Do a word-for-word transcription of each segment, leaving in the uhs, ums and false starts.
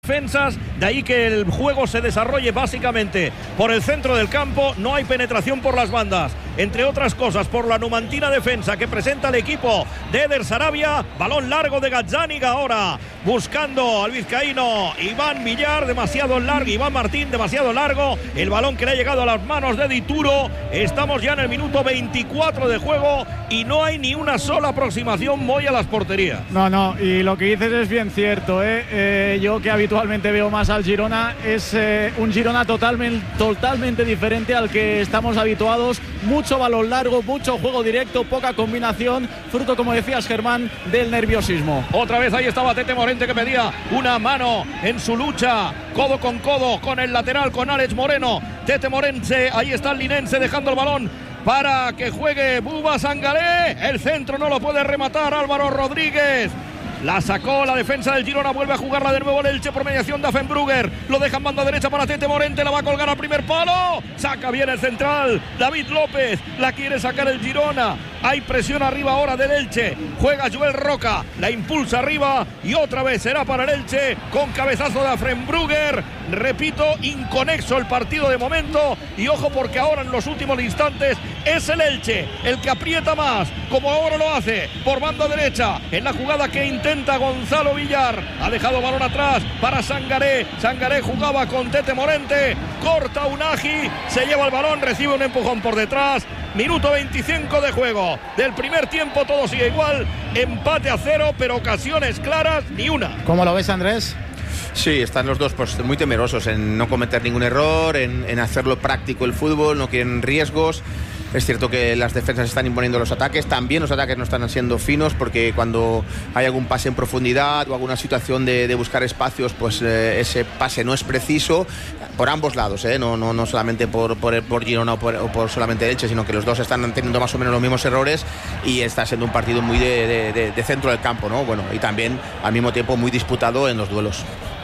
defensas, de ahí que el juego se desarrolle básicamente por el centro del campo, no hay penetración por las bandas, entre otras cosas por la numantina defensa que presenta el equipo de Eder Sarabia. Balón largo de Gazzaniga ahora, buscando al vizcaíno Iván Villar, demasiado largo, Iván Martín, demasiado largo, el balón que le ha llegado a las manos de Dituro. Estamos ya en el minuto veinticuatro de juego y no hay ni una sola aproximación Moy a las porterías. No, no, y lo que dices es bien cierto, ¿eh? Eh, yo que habitualmente veo más al Girona, es eh, un Girona totalmente, totalmente diferente al que estamos habituados. Mucho balón largo, mucho juego directo, poca combinación, fruto, como decías, Germán, del nerviosismo. Otra vez ahí estaba Tete Morente, que pedía una mano en su lucha, codo con codo con el lateral, con Alex Moreno. Tete Morente, ahí está el linense dejando el balón para que juegue Buba Sangaré. El centro no lo puede rematar Álvaro Rodríguez. La sacó la defensa del Girona, vuelve a jugarla de nuevo el Elche por mediación de Affenbrugger. Lo dejan banda derecha para Tete Morente, la va a colgar al primer palo. Saca bien el central, David López, la quiere sacar el Girona. Hay presión arriba ahora del Elche. Juega Joel Roca, la impulsa arriba y otra vez será para el Elche con cabezazo de Affenbrugger. Repito, inconexo el partido de momento y ojo porque ahora en los últimos instantes es el Elche el que aprieta más, como ahora lo hace por banda derecha en la jugada que intenta Gonzalo Villar. Ha dejado balón atrás para Sangaré. Sangaré jugaba con Tete Morente, corta Unagi, se lleva el balón, recibe un empujón por detrás. Minuto veinticinco de juego del primer tiempo, todo sigue igual, empate a cero, pero ocasiones claras ni una. ¿Cómo lo ves, Andrés? Sí, están los dos pues, muy temerosos en no cometer ningún error, en, en hacerlo práctico el fútbol, no quieren riesgos. Es cierto que las defensas están imponiendo los ataques, también los ataques no están siendo finos, porque cuando hay algún pase en profundidad o alguna situación de, de buscar espacios, pues eh, ese pase no es preciso por ambos lados, ¿eh? no, no, no solamente por, por, por Girona o por, o por solamente Elche, sino que los dos están teniendo más o menos los mismos errores y está siendo un partido muy de, de, de, de centro del campo, ¿no? Bueno, y también al mismo tiempo muy disputado en los duelos.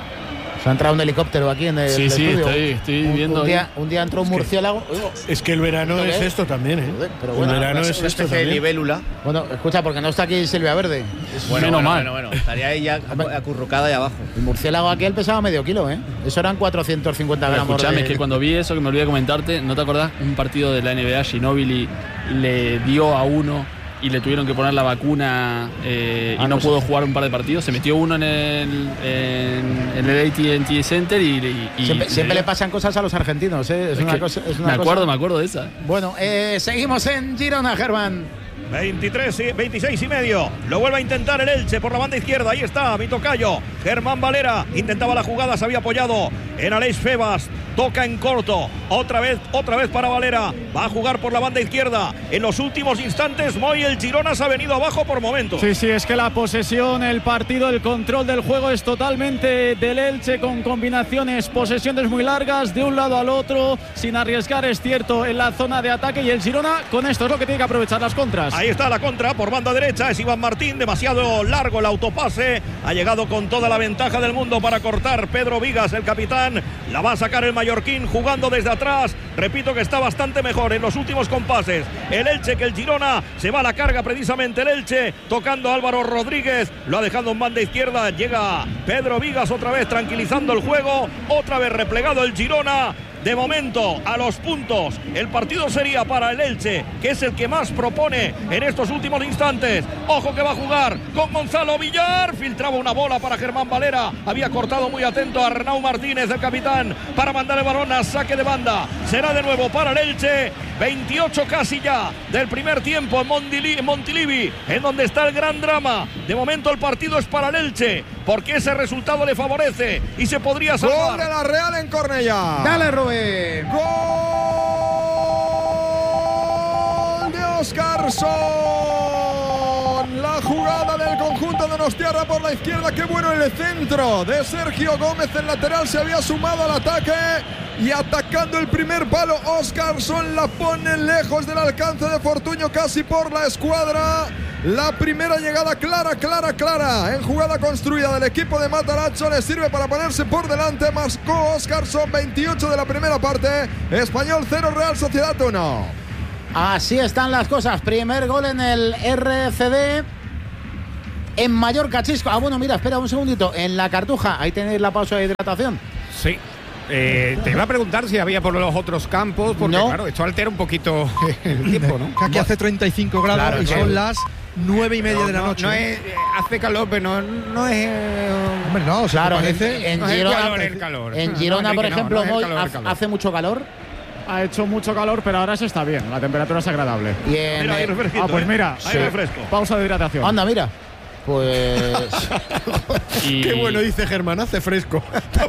Ha entrado un helicóptero aquí en el sí, sí, estudio. estoy, estoy un, viendo. Un día, un día entró un murciélago. Es que, es que el verano es esto también, ¿eh? Pero bueno, el verano una, es una esto especie también. de libélula. Bueno, escucha, porque no está aquí Silvia Verde. Es bueno, menos bueno, mal. Bueno, bueno, estaría ahí ya acurrucada ahí abajo. El murciélago aquel pesaba medio kilo, ¿eh? Eso eran cuatrocientos cincuenta gramos. Escuchame, de... es que cuando vi eso, que me olvidé de comentarte, ¿no te acordás? Un partido de la N B A, Ginóbili le dio a uno y le tuvieron que poner la vacuna eh, ah, y no, no pudo sé. jugar un par de partidos. Se metió uno en el, en, en el A T and T Center y, y, y siempre, siempre le le pasan cosas a los argentinos, ¿eh? Es, es una cosa, es una me acuerdo, cosa... me acuerdo de esa. Bueno, eh, seguimos en Girona, Germán. veintitrés, veintiséis y medio. Lo vuelve a intentar el Elche por la banda izquierda. Ahí está mi tocayo, Germán Valera. Intentaba la jugada, se había apoyado en Aleix Febas. Toca en corto. Otra vez, otra vez para Valera. Va a jugar por la banda izquierda. En los últimos instantes, Moy, el Girona se ha venido abajo por momentos. Sí, sí, es que la posesión, el partido, el control del juego es totalmente del Elche, con combinaciones, posesiones muy largas de un lado al otro, sin arriesgar, es cierto, en la zona de ataque. Y el Girona, con esto es lo que tiene que aprovechar, las contras. Ahí está la contra por banda derecha, es Iván Martín, demasiado largo el autopase, ha llegado con toda la ventaja del mundo para cortar Pedro Vigas, el capitán, la va a sacar el mallorquín jugando desde atrás, repito que está bastante mejor en los últimos compases el Elche que el Girona. Se va a la carga precisamente el Elche, tocando a Álvaro Rodríguez, lo ha dejado en banda izquierda, llega Pedro Vigas otra vez tranquilizando el juego, otra vez replegado el Girona. De momento, a los puntos, el partido sería para el Elche, que es el que más propone en estos últimos instantes. Ojo que va a jugar con Gonzalo Villar. Filtraba una bola para Germán Valera. Había cortado muy atento a Arnau Martínez, el capitán, para mandar el balón a saque de banda. Será de nuevo para el Elche. veintiocho casi ya del primer tiempo en Montilivi, Montilivi, en donde está el gran drama. De momento el partido es para el Elche, porque ese resultado le favorece y se podría salvar. Gol de la Real en Cornellá. Dale, Rubén. Gol de Óscarson. La jugada del conjunto de Donostiarra por la izquierda. Qué bueno el centro de Sergio Gómez. El lateral se había sumado al ataque y atacando el primer palo, Óscarson la pone lejos del alcance de Fortuño, casi por la escuadra. La primera llegada clara, clara, clara en jugada construida del equipo de Matarazzo, le sirve para ponerse por delante. Marcó Óscarson, veintiocho de la primera parte. Español cero, Real Sociedad uno. Así están las cosas. Primer gol en el R C D. En Mallorca, Chisco. Ah, bueno, mira, espera un segundito. En la Cartuja, ahí tenéis la pausa de hidratación. Sí. Eh, te iba a preguntar si había por los otros campos, porque no. claro, esto altera un poquito el tiempo, ¿no? Aquí hace treinta y cinco grados claro, y claro. son las nueve y media no, de la no, noche. No es, hace calor, pero no, no es. Eh, Hombre, no, o sea, claro, parece, en, no en es Girona, el calor, el calor. En No, Girona, no, por Enrique, ejemplo, no, no es el hoy calor, el hace, calor. hace mucho calor. Ha hecho mucho calor, pero ahora se está bien. La temperatura es agradable. Y en, Mira, hay refresquito, Ah, pues ¿eh? mira, Hay sí. refresco. pausa de hidratación. Anda, mira. Pues. Y, Qué bueno, dice Germán, hace fresco.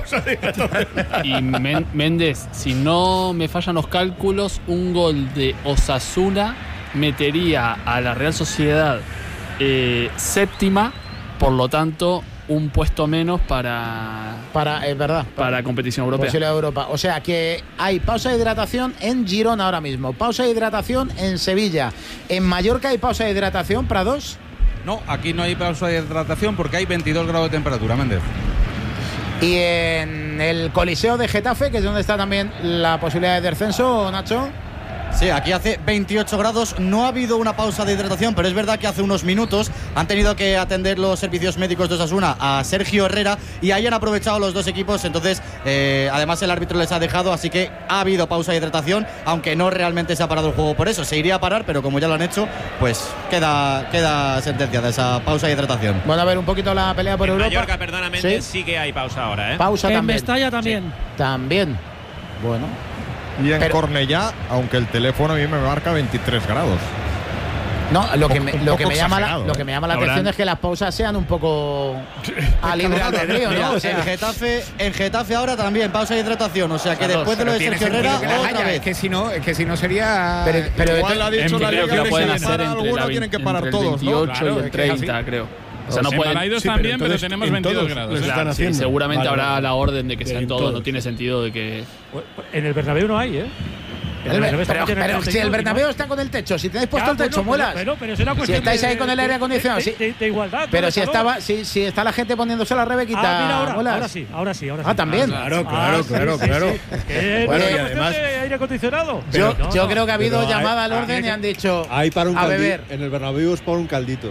y Men- Méndez, si no me fallan los cálculos, un gol de Osasuna metería a la Real Sociedad eh, séptima, por lo tanto, un puesto menos para, Para, es verdad. para competición europea. Posible Europa. O sea que hay pausa de hidratación en Girona ahora mismo. Pausa de hidratación en Sevilla. En Mallorca hay pausa de hidratación, Prados. No, aquí no hay pausa de hidratación porque hay veintidós grados de temperatura, Méndez. Y en el Coliseo de Getafe, que es donde está también la posibilidad de descenso, Nacho. Sí, aquí hace veintiocho grados, no ha habido una pausa de hidratación, pero es verdad que hace unos minutos han tenido que atender los servicios médicos de Osasuna a Sergio Herrera y ahí han aprovechado los dos equipos, entonces eh, además el árbitro les ha dejado, así que ha habido pausa de hidratación, aunque no realmente se ha parado el juego por eso, se iría a parar, pero como ya lo han hecho, pues queda, queda sentenciada esa pausa de hidratación. Bueno, a ver un poquito la pelea por en Europa. Mallorca, perdóname, ¿Sí? sí que hay pausa ahora, ¿eh? Pausa En también. Mestalla también. Sí. También. Bueno. Y en Pero- Cornellá, aunque el teléfono a mí me marca veintitrés grados. No, lo que Un me, poco- lo un que poco me llama la, exagerado, lo ¿eh? que me llama la Habrán- atención es que las pausas sean un poco a libre albedrío, Mira, ¿no? O en sea, Getafe, en Getafe ahora también pausa de hidratación, o sea que Claro, después de lo de Tiene Sergio sentido Herrera, que las otra haya, vez. es que si no, es que si no sería. pero, pero Igual ha dicho En- la creo liga que lo que pueden si hacer para entre, alguno la, tienen que vein- parar entre el todos, ¿no? veintiocho Claro, y es el que es así. treinta, creo. O sea, En no pueden. Balaidos Sí, pero también, pero, entonces tenemos en veintidós todos grados. los ¿eh? están Claro, sí, haciendo. seguramente Vale, habrá vale. la orden de que De sean en todos. No todos. tiene sentido de que. En el Bernabéu no hay, ¿eh? En el- Bernabéu pero, también tiene pero treinta y si el uno, Bernabéu ¿no? está con el techo, si tenéis puesto Ya, el techo, bueno, muelas. Pero, pero, pero es una Si cuestión estáis de- ahí con el aire acondicionado, de, sí. de, de igualdad. Pero de si calor. estaba, si, si está la gente poniéndose la rebequita, Ah, mira ahora, muelas. ahora sí, ahora sí, ahora sí. Ah, también. Claro, Ah, claro, sí, claro, sí, claro. sí. ¿Qué? Bueno, ¿No es y una cuestión además- de aire acondicionado? Yo, No, yo no. creo que ha habido Pero hay- llamada al hay orden que- y han dicho Hay para un a caldito. beber. En el Bernabéu es por un caldito.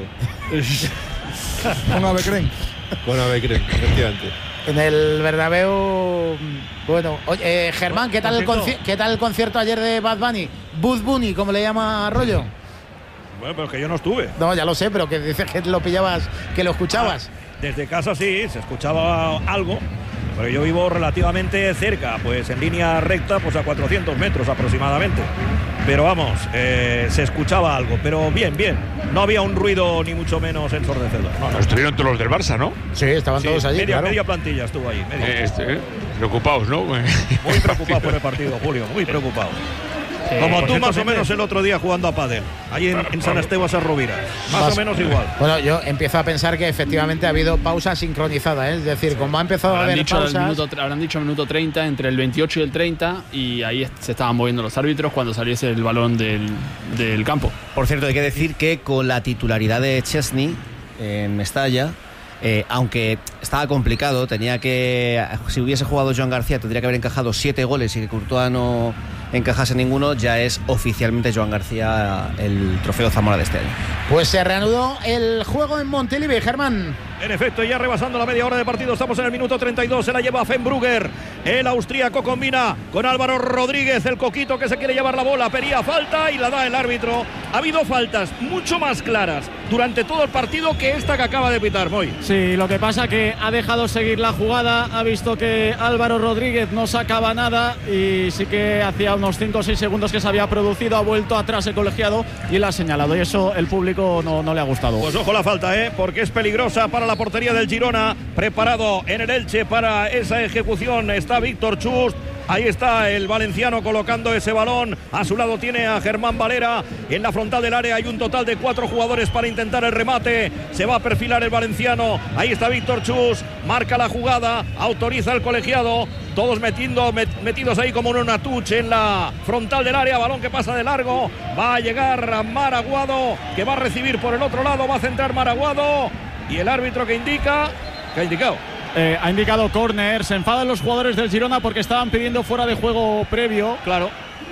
Con Avecren. Con Avecren, efectivamente. En el Bernabéu. Bueno, oye, eh, Germán, ¿qué tal, el Por conci- cierto. ¿qué tal el concierto ayer de Bad Bunny? Bud Bunny, como le llama Rollo. Bueno, pero que yo no estuve. No, ya lo sé, pero que dices que lo pillabas, que lo escuchabas. Desde casa sí, se escuchaba algo, pero yo vivo relativamente cerca, pues en línea recta, pues a cuatrocientos metros aproximadamente. Pero vamos, eh, se escuchaba algo, pero bien, bien. No había un ruido ni mucho menos ensordecedor. No, no. Estuvieron todos los del Barça, ¿no? Sí, estaban Sí, todos allí, media, claro. media plantilla estuvo ahí. media. Eh, este, preocupados, ¿no? Muy preocupado por el partido, Julio, muy preocupado. Eh, Como por tú cierto, más o Méndez, menos el otro día jugando a pádel, ahí en, en San Esteban Sarrovira. Más Vas- o menos igual. Bueno, yo empiezo a pensar que efectivamente ha habido pausa sincronizada, ¿eh? Es decir, como ha empezado a Habrán haber dicho, el pausas. minuto, tre- habrán dicho minuto treinta, entre el veintiocho y el treinta, y ahí est- se estaban moviendo los árbitros cuando saliese el balón del, del campo. Por cierto, hay que decir que con la titularidad de Chesney en Mestalla, eh, aunque estaba complicado, tenía que, si hubiese jugado Joan García, tendría que haber encajado siete goles y que Courtois no encajase ninguno, ya es oficialmente Joan García el trofeo Zamora de este año. Pues se reanudó el juego en Montilivi, Germán. En efecto, ya rebasando la media hora de partido, estamos en el minuto treinta y dos, se la lleva Fenbrugger, el austríaco combina con Álvaro Rodríguez, el coquito que se quiere llevar la bola, pedía falta y la da el árbitro. Ha habido faltas mucho más claras durante todo el partido que esta que acaba de pitar, Moy. Sí, lo que pasa que ha dejado seguir la jugada, ha visto que Álvaro Rodríguez no sacaba nada y sí que hacía unos cinco o seis segundos que se había producido, ha vuelto atrás el colegiado y la ha señalado y eso el público no, no le ha gustado. Pues ojo la falta, ¿eh? Porque es peligrosa para la portería del Girona, preparado en el Elche para esa ejecución está Víctor Chust. Ahí está el valenciano colocando ese balón. A su lado tiene a Germán Valera. En la frontal del área hay un total de cuatro jugadores para intentar el remate. Se va a perfilar el valenciano. Ahí está Víctor Chus. Marca la jugada. Autoriza el colegiado. Todos metiendo, met, metidos ahí como en una touche en la frontal del área. Balón que pasa de largo. Va a llegar Maraguado, que va a recibir por el otro lado. Va a centrar Maraguado. Y el árbitro que indica. ¿Qué ha indicado? Eh, ha indicado córner, se enfadan los jugadores del Girona porque estaban pidiendo fuera de juego previo. Claro.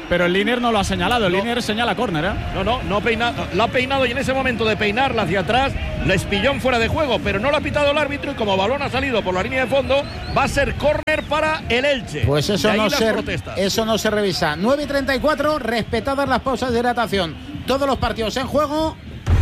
Pero el Linier no lo ha señalado, el no. Linier señala córner, ¿eh? No, no, no peina, la ha peinado y en ese momento de peinarla hacia atrás, les pilló en fuera de juego, pero no lo ha pitado el árbitro y como balón ha salido por la línea de fondo, va a ser córner para el Elche. Pues eso no, se, eso no se revisa. nueve y treinta y cuatro, respetadas las pausas de hidratación. Todos los partidos en juego.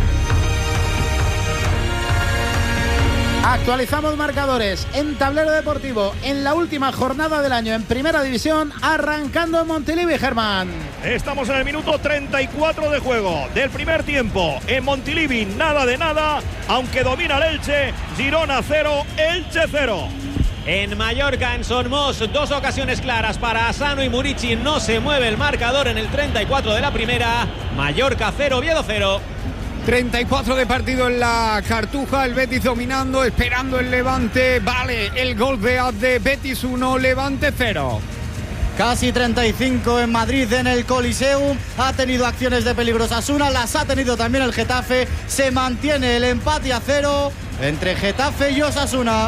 Actualizamos marcadores en Tablero Deportivo en la última jornada del año en Primera División, arrancando en Montilivi, Germán. Estamos en el minuto treinta y cuatro de juego del primer tiempo. En Montilivi nada de nada, aunque domina el Elche. Girona cero, Elche cero. En Mallorca, en Son Mos, dos ocasiones claras para Asano y Murici. No se mueve el marcador en el treinta y cuatro de la primera. Mallorca cero, Oviedo cero. treinta y cuatro de partido en la Cartuja, el Betis dominando, esperando el Levante. Vale, el gol de, de Betis uno, Levante cero. Casi treinta y cinco en Madrid, en el Coliseum. Ha tenido acciones de peligro Osasuna, las ha tenido también el Getafe. Se mantiene el empate a cero entre Getafe y Osasuna.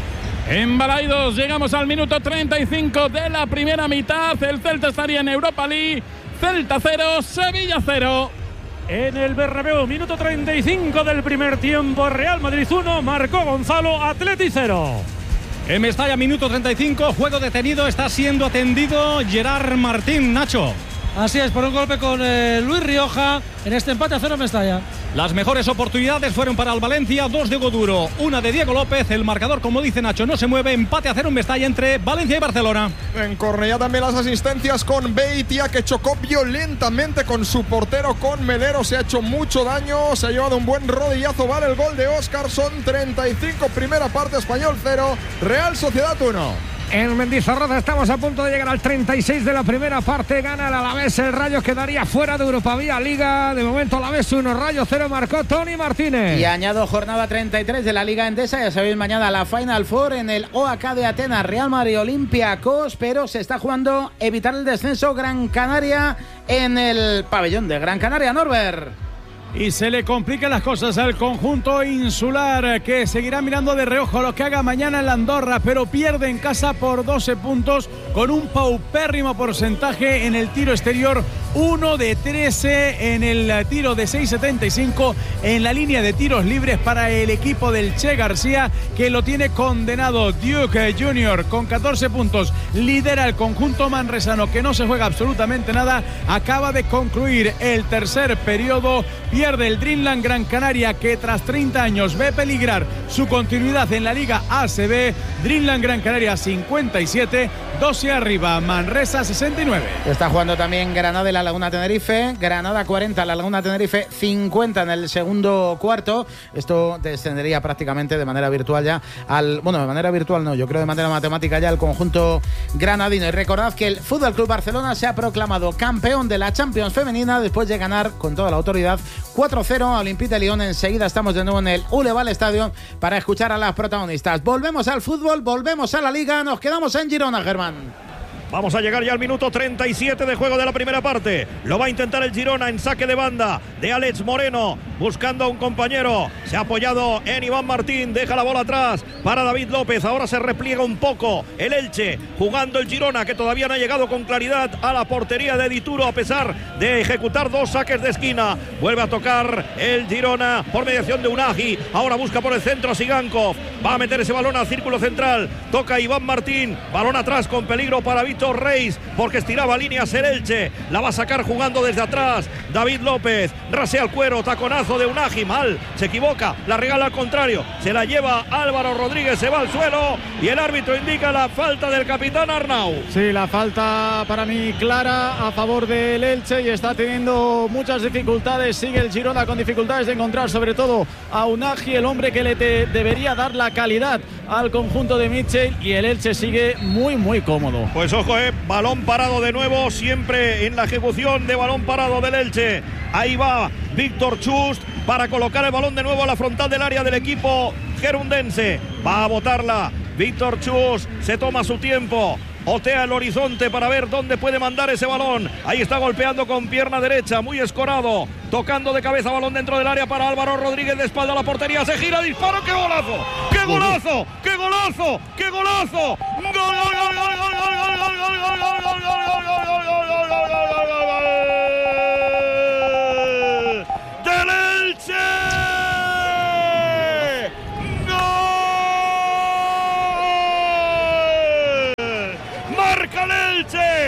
En Balaidos llegamos al minuto treinta y cinco de la primera mitad. El Celta estaría en Europa League. Celta cero, Sevilla cero. En el Bernabéu, minuto treinta y cinco del primer tiempo, Real Madrid uno, marcó Gonzalo, Atleti cero. En Mestalla, minuto treinta y cinco, juego detenido, está siendo atendido Gerard Martín. Nacho. Así es, por un golpe con eh, Luis Rioja en este empate a cero en Mestalla. Las mejores oportunidades fueron para el Valencia, dos de Hugo Duro, una de Diego López. El marcador, como dice Nacho, no se mueve. Empate a cero en Mestalla entre Valencia y Barcelona. En Cornellá también las asistencias con Beitia, que chocó violentamente con su portero, con Melero. Se ha hecho mucho daño, se ha llevado un buen rodillazo. Vale el gol de Óscar, son treinta y cinco, primera parte, Español cero, Real Sociedad uno. En Mendizorroza estamos a punto de llegar al treinta y seis de la primera parte. Gana el Alavés, el Rayo quedaría fuera de Europa Vía Liga. De momento Alavés uno, Rayo cero, marcó Tony Martínez. Y añado jornada treinta y tres de la Liga Endesa. Ya sabéis, mañana la Final Four en el O A K de Atenas, Real Madrid Olympiacos, pero se está jugando evitar el descenso Gran Canaria en el pabellón de Gran Canaria, Norbert. Y se le complican las cosas al conjunto insular, que seguirá mirando de reojo lo que haga mañana en la Andorra, pero pierde en casa por doce puntos con un paupérrimo porcentaje en el tiro exterior, uno de trece en el tiro de seis setenta y cinco en la línea de tiros libres para el equipo del Che García, que lo tiene condenado. Duke junior con catorce puntos lidera el conjunto manresano, que no se juega absolutamente nada. Acaba de concluir el tercer periodo. Pierde el Dreamland Gran Canaria, que tras treinta años ve peligrar su continuidad en la Liga A C B. Dreamland Gran Canaria cincuenta y siete, doce arriba, Manresa sesenta y nueve. Está jugando también Granada y la Laguna Tenerife. Granada cuarenta, la Laguna Tenerife cincuenta en el segundo cuarto. Esto descendería prácticamente de manera virtual ya al... Bueno, de manera virtual no, yo creo de manera matemática ya al conjunto granadino. Y recordad que el Fútbol Club Barcelona se ha proclamado campeón de la Champions femenina después de ganar con toda la autoridad cuatro cero a Olympique de Lyon. Enseguida estamos de nuevo en el Uleval Estadio para escuchar a las protagonistas. Volvemos al fútbol, volvemos a la Liga, nos quedamos en Girona, Germán. Vamos a llegar ya al minuto treinta y siete de juego de la primera parte. Lo va a intentar el Girona en saque de banda de Alex Moreno, buscando a un compañero. Se ha apoyado en Iván Martín, deja la bola atrás para David López. Ahora se repliega un poco el Elche, jugando el Girona, que todavía no ha llegado con claridad a la portería de Dituro, a pesar de ejecutar dos saques de esquina. Vuelve a tocar el Girona por mediación de Unagi. Ahora busca por el centro a Sigankov. Va a meter ese balón al círculo central. Toca Iván Martín. Balón atrás con peligro para Víctor Reis, porque estiraba líneas el Elche. La va a sacar jugando desde atrás David López. Rasea el cuero, taconazo de Unagi. Mal, se equivoca, la regala al contrario. Se la lleva Álvaro Rodríguez, se va al suelo y el árbitro indica la falta del capitán Arnau. Sí, la falta para mí clara a favor del Elche, y está teniendo muchas dificultades. Sigue el Girona con dificultades de encontrar sobre todo a Unagi, el hombre que le te debería dar la calidad al conjunto de Mitchell, y el Elche sigue muy muy cómodo. Pues ojo, eh, balón parado de nuevo, siempre en la ejecución de balón parado del Elche. Ahí va Víctor Chust para colocar el balón de nuevo a la frontal del área del equipo gerundense. Va a botarla Víctor Chust, se toma su tiempo, otea el horizonte para ver dónde puede mandar ese balón. Ahí está golpeando con pierna derecha, muy escorado, tocando de cabeza, balón dentro del área para Álvaro Rodríguez, de espalda a la portería, se gira, disparo, ¡qué golazo! ¡Qué golazo! ¡Qué golazo! ¡Qué golazo! ¡Gol, gol, gol, gol, gol, gol, gol, gol, gol, gol, gol, gol, gol, gol, gol, gol, gol, gol, gol, gol,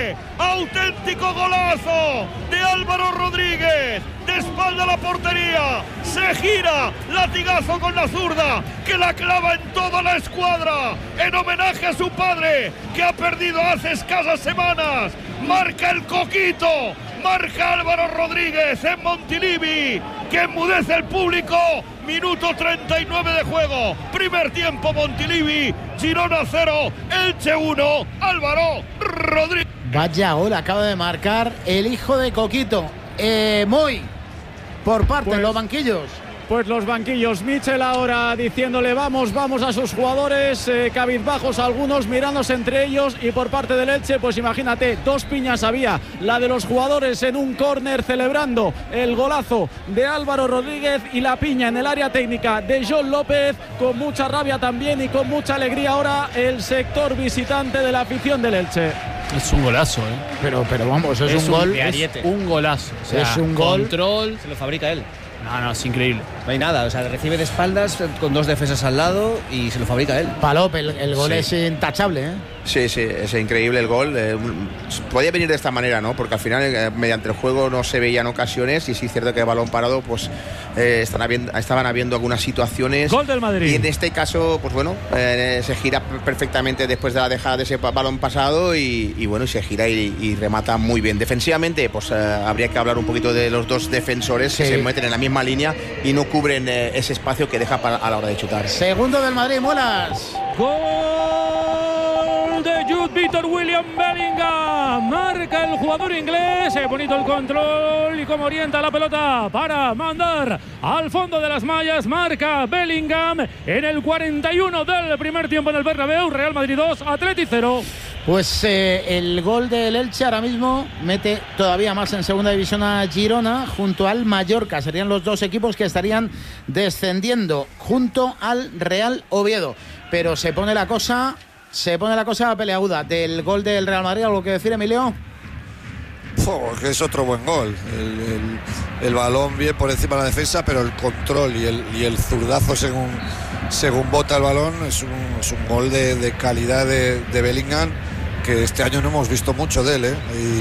Rodríguez. Auténtico golazo de Álvaro Rodríguez. De espalda a la portería. Se gira. Latigazo con la zurda. Que la clava en toda la escuadra. En homenaje a su padre, que ha perdido hace escasas semanas. Marca el Coquito. Marca Álvaro Rodríguez en Montilivi, que enmudece el público. Minuto treinta y nueve de juego. Primer tiempo Montilivi. Girona cero, Elche uno. Álvaro Rodríguez. Vaya gol acaba de marcar el hijo de Coquito. Eh, Moy, por parte pues, de los banquillos. Pues los banquillos, Michel ahora diciéndole vamos, vamos a sus jugadores, eh, cabizbajos algunos, mirándose entre ellos, y por parte del Elche, pues imagínate, dos piñas había, la de los jugadores en un córner celebrando el golazo de Álvaro Rodríguez, y la piña en el área técnica de John López, con mucha rabia también y con mucha alegría ahora el sector visitante de la afición del Elche. Es un golazo, ¿eh? Pero, pero vamos, es, es un, un gol. Es un golazo. O sea, es un gol. Control. Se lo fabrica él. No, no, es increíble. No hay nada, o sea, recibe de espaldas con dos defensas al lado y se lo fabrica él. Palop, el, el gol Sí. es intachable, ¿eh? Sí, sí, es increíble el gol. Eh, podía venir de esta manera, ¿no? Porque al final, eh, mediante el juego no se veían ocasiones, y sí es cierto que el balón parado, pues eh, están habiendo, estaban habiendo algunas situaciones. Gol del Madrid. Y en este caso, pues bueno, eh, se gira perfectamente después de la dejada de ese balón pasado, y, y bueno, se gira y, y remata muy bien. Defensivamente, pues eh, habría que hablar un poquito de los dos defensores Sí. que se meten en la misma línea y no cubren eh, ese espacio que deja para, a la hora de chutar. Segundo del Madrid, Muelas. Gol de Jude Victor William Bellingham. Marca el jugador inglés. Eh, bonito el control y cómo orienta la pelota para mandar al fondo de las mallas. Marca Bellingham en el cuarenta y uno del primer tiempo en el Bernabéu. Real Madrid dos, Atleti cero. Pues eh, el gol del Elche ahora mismo mete todavía más en segunda división a Girona junto al Mallorca. Serían los dos equipos que estarían descendiendo junto al Real Oviedo. Pero se pone la cosa, se pone la cosa peleaguda. Del gol del Real Madrid, ¿algo que decir, Emilio? Oh, que es otro buen gol. El, el, el balón bien por encima de la defensa, pero el control y el, y el zurdazo según, según bota el balón es un, es un gol de, de calidad de, de Bellingham, que este año no hemos visto mucho de él, ¿eh?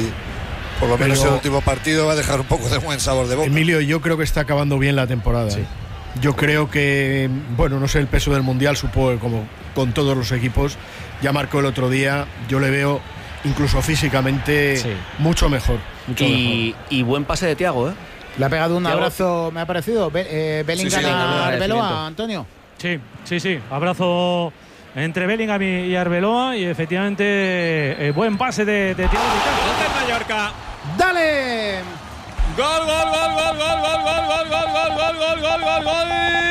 Y por lo menos Pero, el último partido va a dejar un poco de buen sabor de boca. Emilio, yo creo que está acabando bien la temporada. Sí. ¿eh? Yo creo que, bueno, no sé, el peso del Mundial, supongo que como con todos los equipos, ya marcó el otro día, yo le veo incluso físicamente sí. mucho mejor. Mucho y, mejor. y buen pase de Thiago, ¿eh? Le ha pegado un Thiago. abrazo, me ha parecido, Be eh, Bellingham Sí, sí, a Arbeloa, Antonio. Sí, sí, sí. Abrazo entre Bellingham y Arbeloa, y efectivamente eh, buen pase de, de Thiago. Gol del Mallorca. ¡Dale! Gol, gol, gol, gol, gol, gol, gol, gol, gol, gol, gol, gol, gol, gol, gol.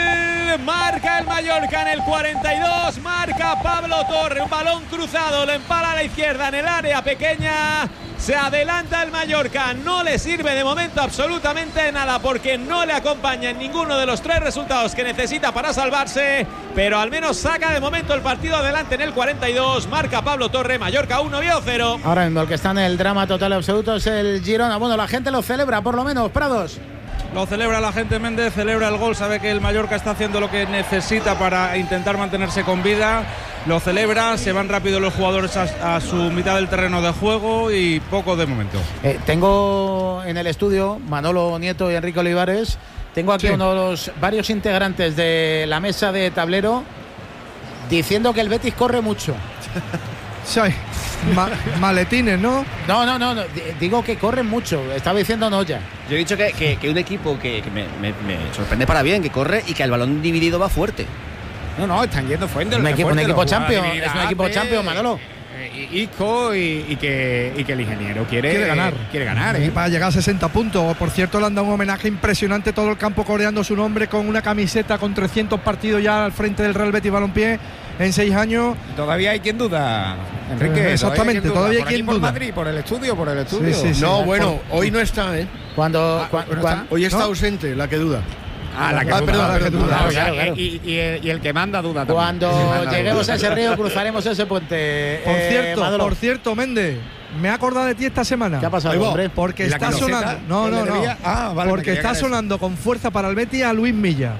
Marca el Mallorca en el cuarenta y dos. Marca Pablo Torre. Un balón cruzado. Lo empala a la izquierda en el área pequeña. Se adelanta el Mallorca. No le sirve de momento absolutamente nada, porque no le acompaña en ninguno de los tres resultados que necesita para salvarse. Pero al menos saca de momento el partido adelante en el cuarenta y dos. Marca Pablo Torre. Mallorca uno, Oviedo cero. Ahora mismo el que está en el drama total y absoluto es el Girona. Bueno, la gente lo celebra, por lo menos. Prados. Lo celebra la gente, Méndez, celebra el gol, sabe que el Mallorca está haciendo lo que necesita para intentar mantenerse con vida, lo celebra, se van rápido los jugadores a, a su mitad del terreno de juego y poco de momento. Eh, tengo en el estudio Manolo Nieto y Enrique Olivares, tengo aquí sí. uno de los varios integrantes de la mesa de tablero diciendo que el Betis corre mucho. Sí, Ma maletines, ¿no? No, no, no, no, digo que corren mucho, estaba diciendo Noya. Yo he dicho que, que, que un equipo que, que me, me, me sorprende para bien, que corre y que al balón dividido va fuerte. No, no, están yendo fuerte. Un equipo, un equipo champion, es un equipo champion, Manolo. Isco y, y, que, y que el ingeniero quiere, quiere ganar. Quiere ganar ¿eh? Y para llegar a sesenta puntos. Por cierto, le han dado un homenaje impresionante, todo el campo coreando su nombre con una camiseta con trescientos partidos ya al frente del Real Betis Balompié en seis años. Todavía hay quien duda, Enrique. Eh, exactamente, todavía hay quien duda. Por Madrid, por el estudio, por el estudio. Sí, sí, sí. No, bueno, hoy no está, ¿eh? Cuando, ah, cuan, ¿no cuan, está? Hoy está ¿no? ausente, la que duda. Ah, la que ah, duda, perdón, la que duda. duda. Claro, claro, claro. Y, y, y el que manda duda también. Cuando lleguemos a ese río cruzaremos ese puente. Por eh, cierto, Maduro. por cierto, Méndez, me he acordado de ti esta semana. ¿Qué ha pasado, hombre? Porque está sonando. No, no, no. Ah, vale, porque está sonando con fuerza para el Betis a Luis Milla.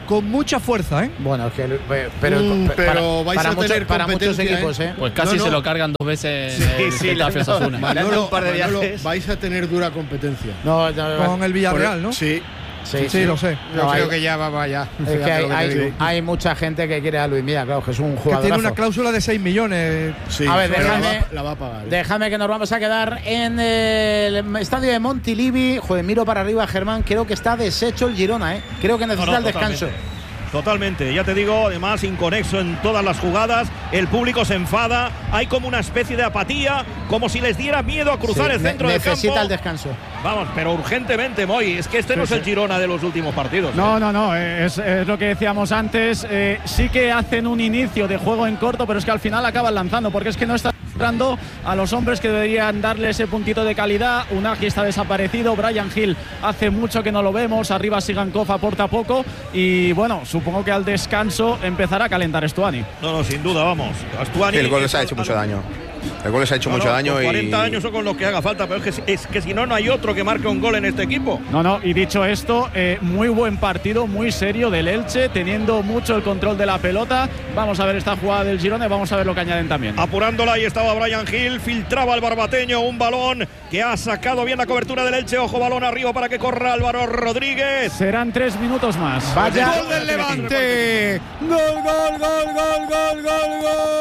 con mucha fuerza, ¿eh? Bueno, es que pero, Mm, pero para, vais para a muchos, tener para muchos competencia, equipos, ¿eh? Pues casi No, no. se lo cargan dos veces Sí, el sí, Getafe Osasuna. Manolo, un par de Manolo, viajes. vais a tener dura competencia. No, no, Con el Villarreal, ¿no? Sí. Sí, Sí, sí. lo sé. Yo No, creo hay- que ya va, va ya. Es que Fíjate hay, lo que te hay, digo. hay mucha gente que quiere a Luis Milla, claro, que es un Que jugador. tiene una cláusula de seis millones. Sí, A ver, pero la déjame- va, la va a pagar. ¿eh? Déjame que nos vamos a quedar en el estadio de Montilivi. Joder, miro para arriba, Germán. Creo que está deshecho el Girona, ¿eh? Creo que necesita No, no, el descanso. totalmente. Totalmente, ya te digo, además inconexo en todas las jugadas, el público se enfada, hay como una especie de apatía, como si les diera miedo a cruzar Sí, el ne- centro del necesita campo. el descanso. Vamos, pero urgentemente, Moy, es que este no es el Girona de los últimos partidos. No, ¿eh? no, no, es, es lo que decíamos antes. Eh, sí que hacen un inicio de juego en corto, pero es que al final acaban lanzando, porque es que no están entrando a los hombres que deberían darle ese puntito de calidad. Unagi está desaparecido, Brian Hill hace mucho que no lo vemos, arriba Sigankov aporta poco y bueno, supongo que al descanso empezará a calentar Stuani. No, no, sin duda, vamos. Stuani, El gol les ha es- hecho mucho daño. El gol les ha hecho No, mucho no, daño con y cuarenta años o con lo que haga falta, pero es que, si- es que si no, no hay otro que marque un gol en este equipo. No, no, y dicho esto, eh, muy buen partido, muy serio del Elche, teniendo mucho el control de la pelota. Vamos a ver esta jugada del Girona y vamos a ver lo que añaden también. Apurándola, ahí estaba Brian Hill, filtraba al barbateño un balón que ha sacado bien la cobertura del Elche. Ojo, balón arriba para que corra Álvaro Rodríguez. Serán tres minutos más. Vaya. Gol del Levante. Gol, gol, gol, gol, gol, gol,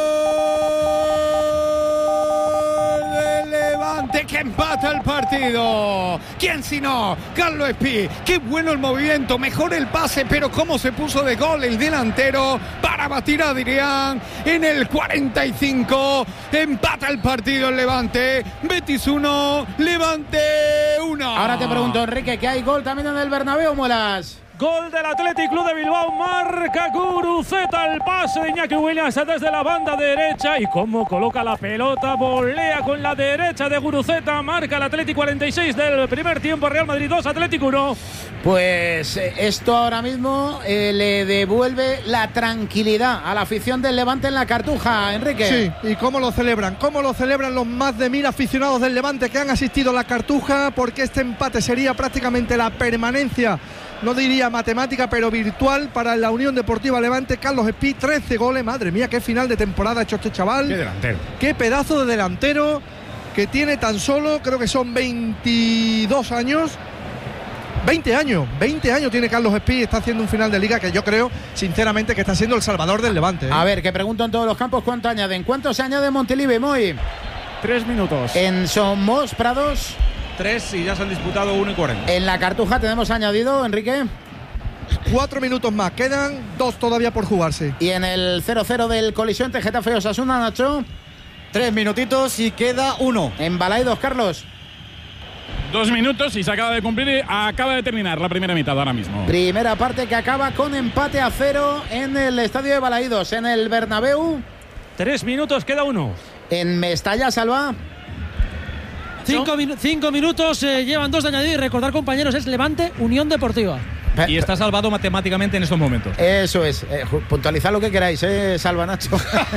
gol. Del Levante que empata el partido. ¿Quién si no? Carlos Espí. Qué bueno el movimiento, mejor el pase, pero cómo se puso de gol el delantero para batir a Adrián en el cuarenta y cinco. Empata el partido el Levante. Betis uno, Levante uno. Ahora te pregunto, Enrique, ¿que hay gol también en el Bernabéu, Molas? Gol del Athletic Club de Bilbao, marca Guruceta, el pase de Iñaki Williams desde la banda derecha y cómo coloca la pelota, volea con la derecha de Guruceta, marca el Athletic cuarenta y seis del primer tiempo, Real Madrid dos, Athletic uno. Pues eh, esto ahora mismo eh, le devuelve la tranquilidad a la afición del Levante en la Cartuja, Enrique. Sí, y cómo lo celebran, cómo lo celebran los más de mil aficionados del Levante que han asistido a la Cartuja, porque este empate sería prácticamente la permanencia, no diría matemática, pero virtual para la Unión Deportiva Levante. Carlos Espí, trece goles, madre mía, qué final de temporada ha hecho este chaval. Qué delantero. Qué pedazo de delantero que tiene tan solo, creo que son veintidós años. veinte años, veinte años tiene Carlos Espí y está haciendo un final de liga que yo creo, sinceramente, que está siendo el salvador del Levante, ¿eh? A ver, que pregunto en todos los campos cuánto añaden. ¿Cuánto se añade en Montilivi, Moy? Tres minutos. En Somos Prados, Tres y ya se han disputado uno y cuarenta. en la Cartuja tenemos añadido, Enrique. Cuatro minutos más, quedan dos todavía por jugarse. Y en el cero cero del colisión entre Getafe y Osasuna, Nacho. Tres minutitos y queda uno. En Balaidos, Carlos. Dos minutos y se acaba de cumplir, acaba de terminar la primera mitad ahora mismo. Primera parte que acaba con empate a cero en el estadio de Balaidos. En el Bernabéu. Tres minutos, queda uno. En Mestalla, Salva. Cinco, minu- cinco minutos, eh, llevan dos de añadido y recordar, compañeros, es Levante Unión Deportiva. Y está salvado matemáticamente en estos momentos. Eso es. Eh, puntualizad lo que queráis, eh, Salva, Nacho.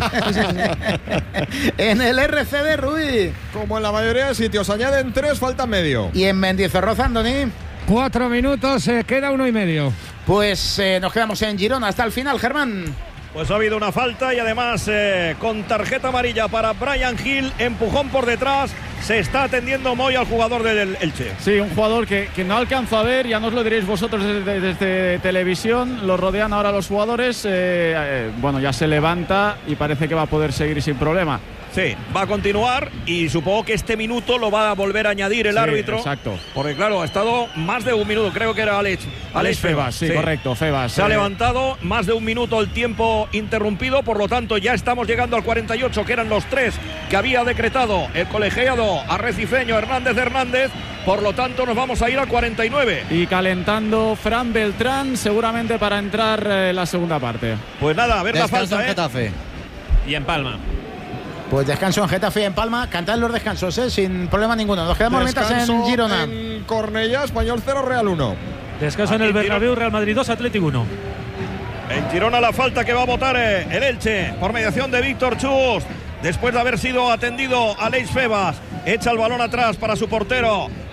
En el R C de Rui. Como en la mayoría de sitios, añaden tres, falta medio. Y en Mendizorroza, Andoni. Cuatro minutos, eh, queda uno y medio. Pues eh, nos quedamos en Girona hasta el final, Germán. Pues ha habido una falta y además eh, con tarjeta amarilla para Brian Hill, empujón por detrás, se está atendiendo Moy al jugador del Elche. Sí, un jugador que, que no alcanzo a ver, ya nos lo diréis vosotros desde, desde televisión, lo rodean ahora los jugadores, eh, eh, bueno, ya se levanta y parece que va a poder seguir sin problema. Sí, va a continuar y supongo que este minuto lo va a volver a añadir el Sí, árbitro. exacto. Porque claro, ha estado más de un minuto, creo que era Alex, Alex, Alex Febas, sí, correcto, Febas. Se ha eh, levantado más de un minuto el tiempo interrumpido, por lo tanto ya estamos llegando al cuarenta y ocho, que eran los tres que había decretado el colegiado arrecifeño Hernández Hernández. Por lo tanto nos vamos a ir al cuarenta y nueve. Y calentando Fran Beltrán, seguramente para entrar en eh, la segunda parte. Pues nada, a ver Descanso la en falta, ¿eh? Getafe. Y en Palma. Pues descanso en Getafe y en Palma. Cantad los descansos, ¿eh? Sin problema ninguno. Nos quedamos mientras en Descanso Girona. en Cornellá, Español cero, Real uno. Descanso en el Bernabéu, Real Madrid dos, Athletic uno. En Girona la falta que va a votar eh, el Elche por mediación de Víctor Chus. Después de haber sido atendido a Alex Febas, echa el balón atrás para su portero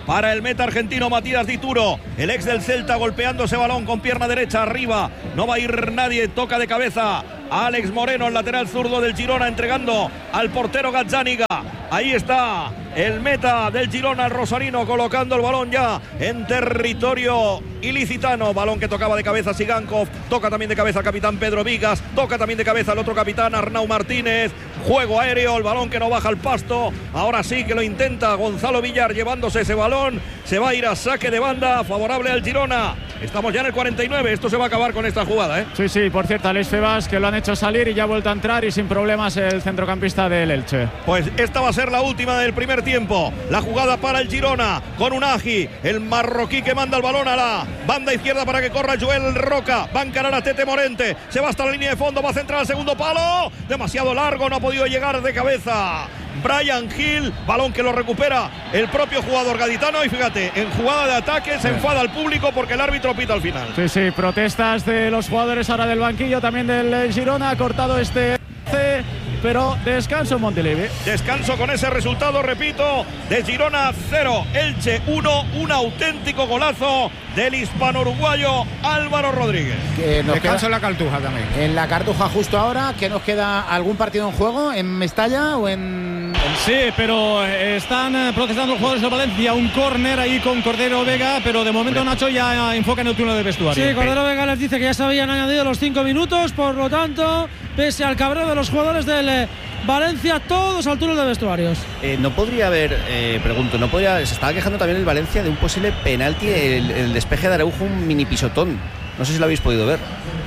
para el meta argentino Matías Dituro, el ex del Celta, golpeando ese balón con pierna derecha arriba. No va a ir nadie, toca de cabeza Alex Moreno, el lateral zurdo del Girona, entregando al portero Gazzaniga. Ahí está el meta del Girona, el rosarino, colocando el balón ya en territorio ilicitano. Balón que tocaba de cabeza Sigankov, toca también de cabeza el capitán Pedro Vigas, toca también de cabeza el otro capitán Arnau Martínez. Juego aéreo, el balón que no baja al pasto. Ahora sí que lo intenta Gonzalo Villar llevándose ese balón. Se va a ir a saque de banda favorable al Girona. Estamos ya en el cuarenta y nueve, esto se va a acabar con esta jugada, ¿eh? Sí, sí, por cierto, Alex Febas, que lo han hecho salir y ya ha vuelto a entrar y sin problemas el centrocampista del Elche. Pues esta va a ser la última del primer tiempo. La jugada para el Girona con Unagi, el marroquí que manda el balón a la banda izquierda para que corra Joel Roca. Va a encarar a Tete Morente, se va hasta la línea de fondo, va a centrar al segundo palo. Demasiado largo, no ha podido llegar de cabeza Brian Hill, balón que lo recupera el propio jugador gaditano. Y fíjate, en jugada de ataque se enfada al público porque el árbitro pita al final. Sí, sí, protestas de los jugadores ahora del banquillo, también del Girona. Ha cortado este C, pero descanso en Montilivi. Descanso con ese resultado, repito, de Girona cero, Elche uno, un auténtico golazo del hispano-uruguayo Álvaro Rodríguez. Que nos Descanso queda en la Cartuja también. en la Cartuja justo ahora, que nos queda algún partido en juego, en Mestalla o en... Sí, pero están protestando los jugadores de Valencia, un córner ahí con Cordero Vega, pero de momento Nacho ya enfoca en el túnel de vestuario. Sí, Cordero Vega les dice que ya se habían añadido los cinco minutos, por lo tanto, pese al cabreo de los jugadores del eh, Valencia, todos al túnel de vestuarios. Eh, no podría haber, eh, pregunto, no podría, se estaba quejando también el Valencia de un posible penalti, el, el despeje de Araujo, un mini pisotón. No sé si lo habéis podido ver.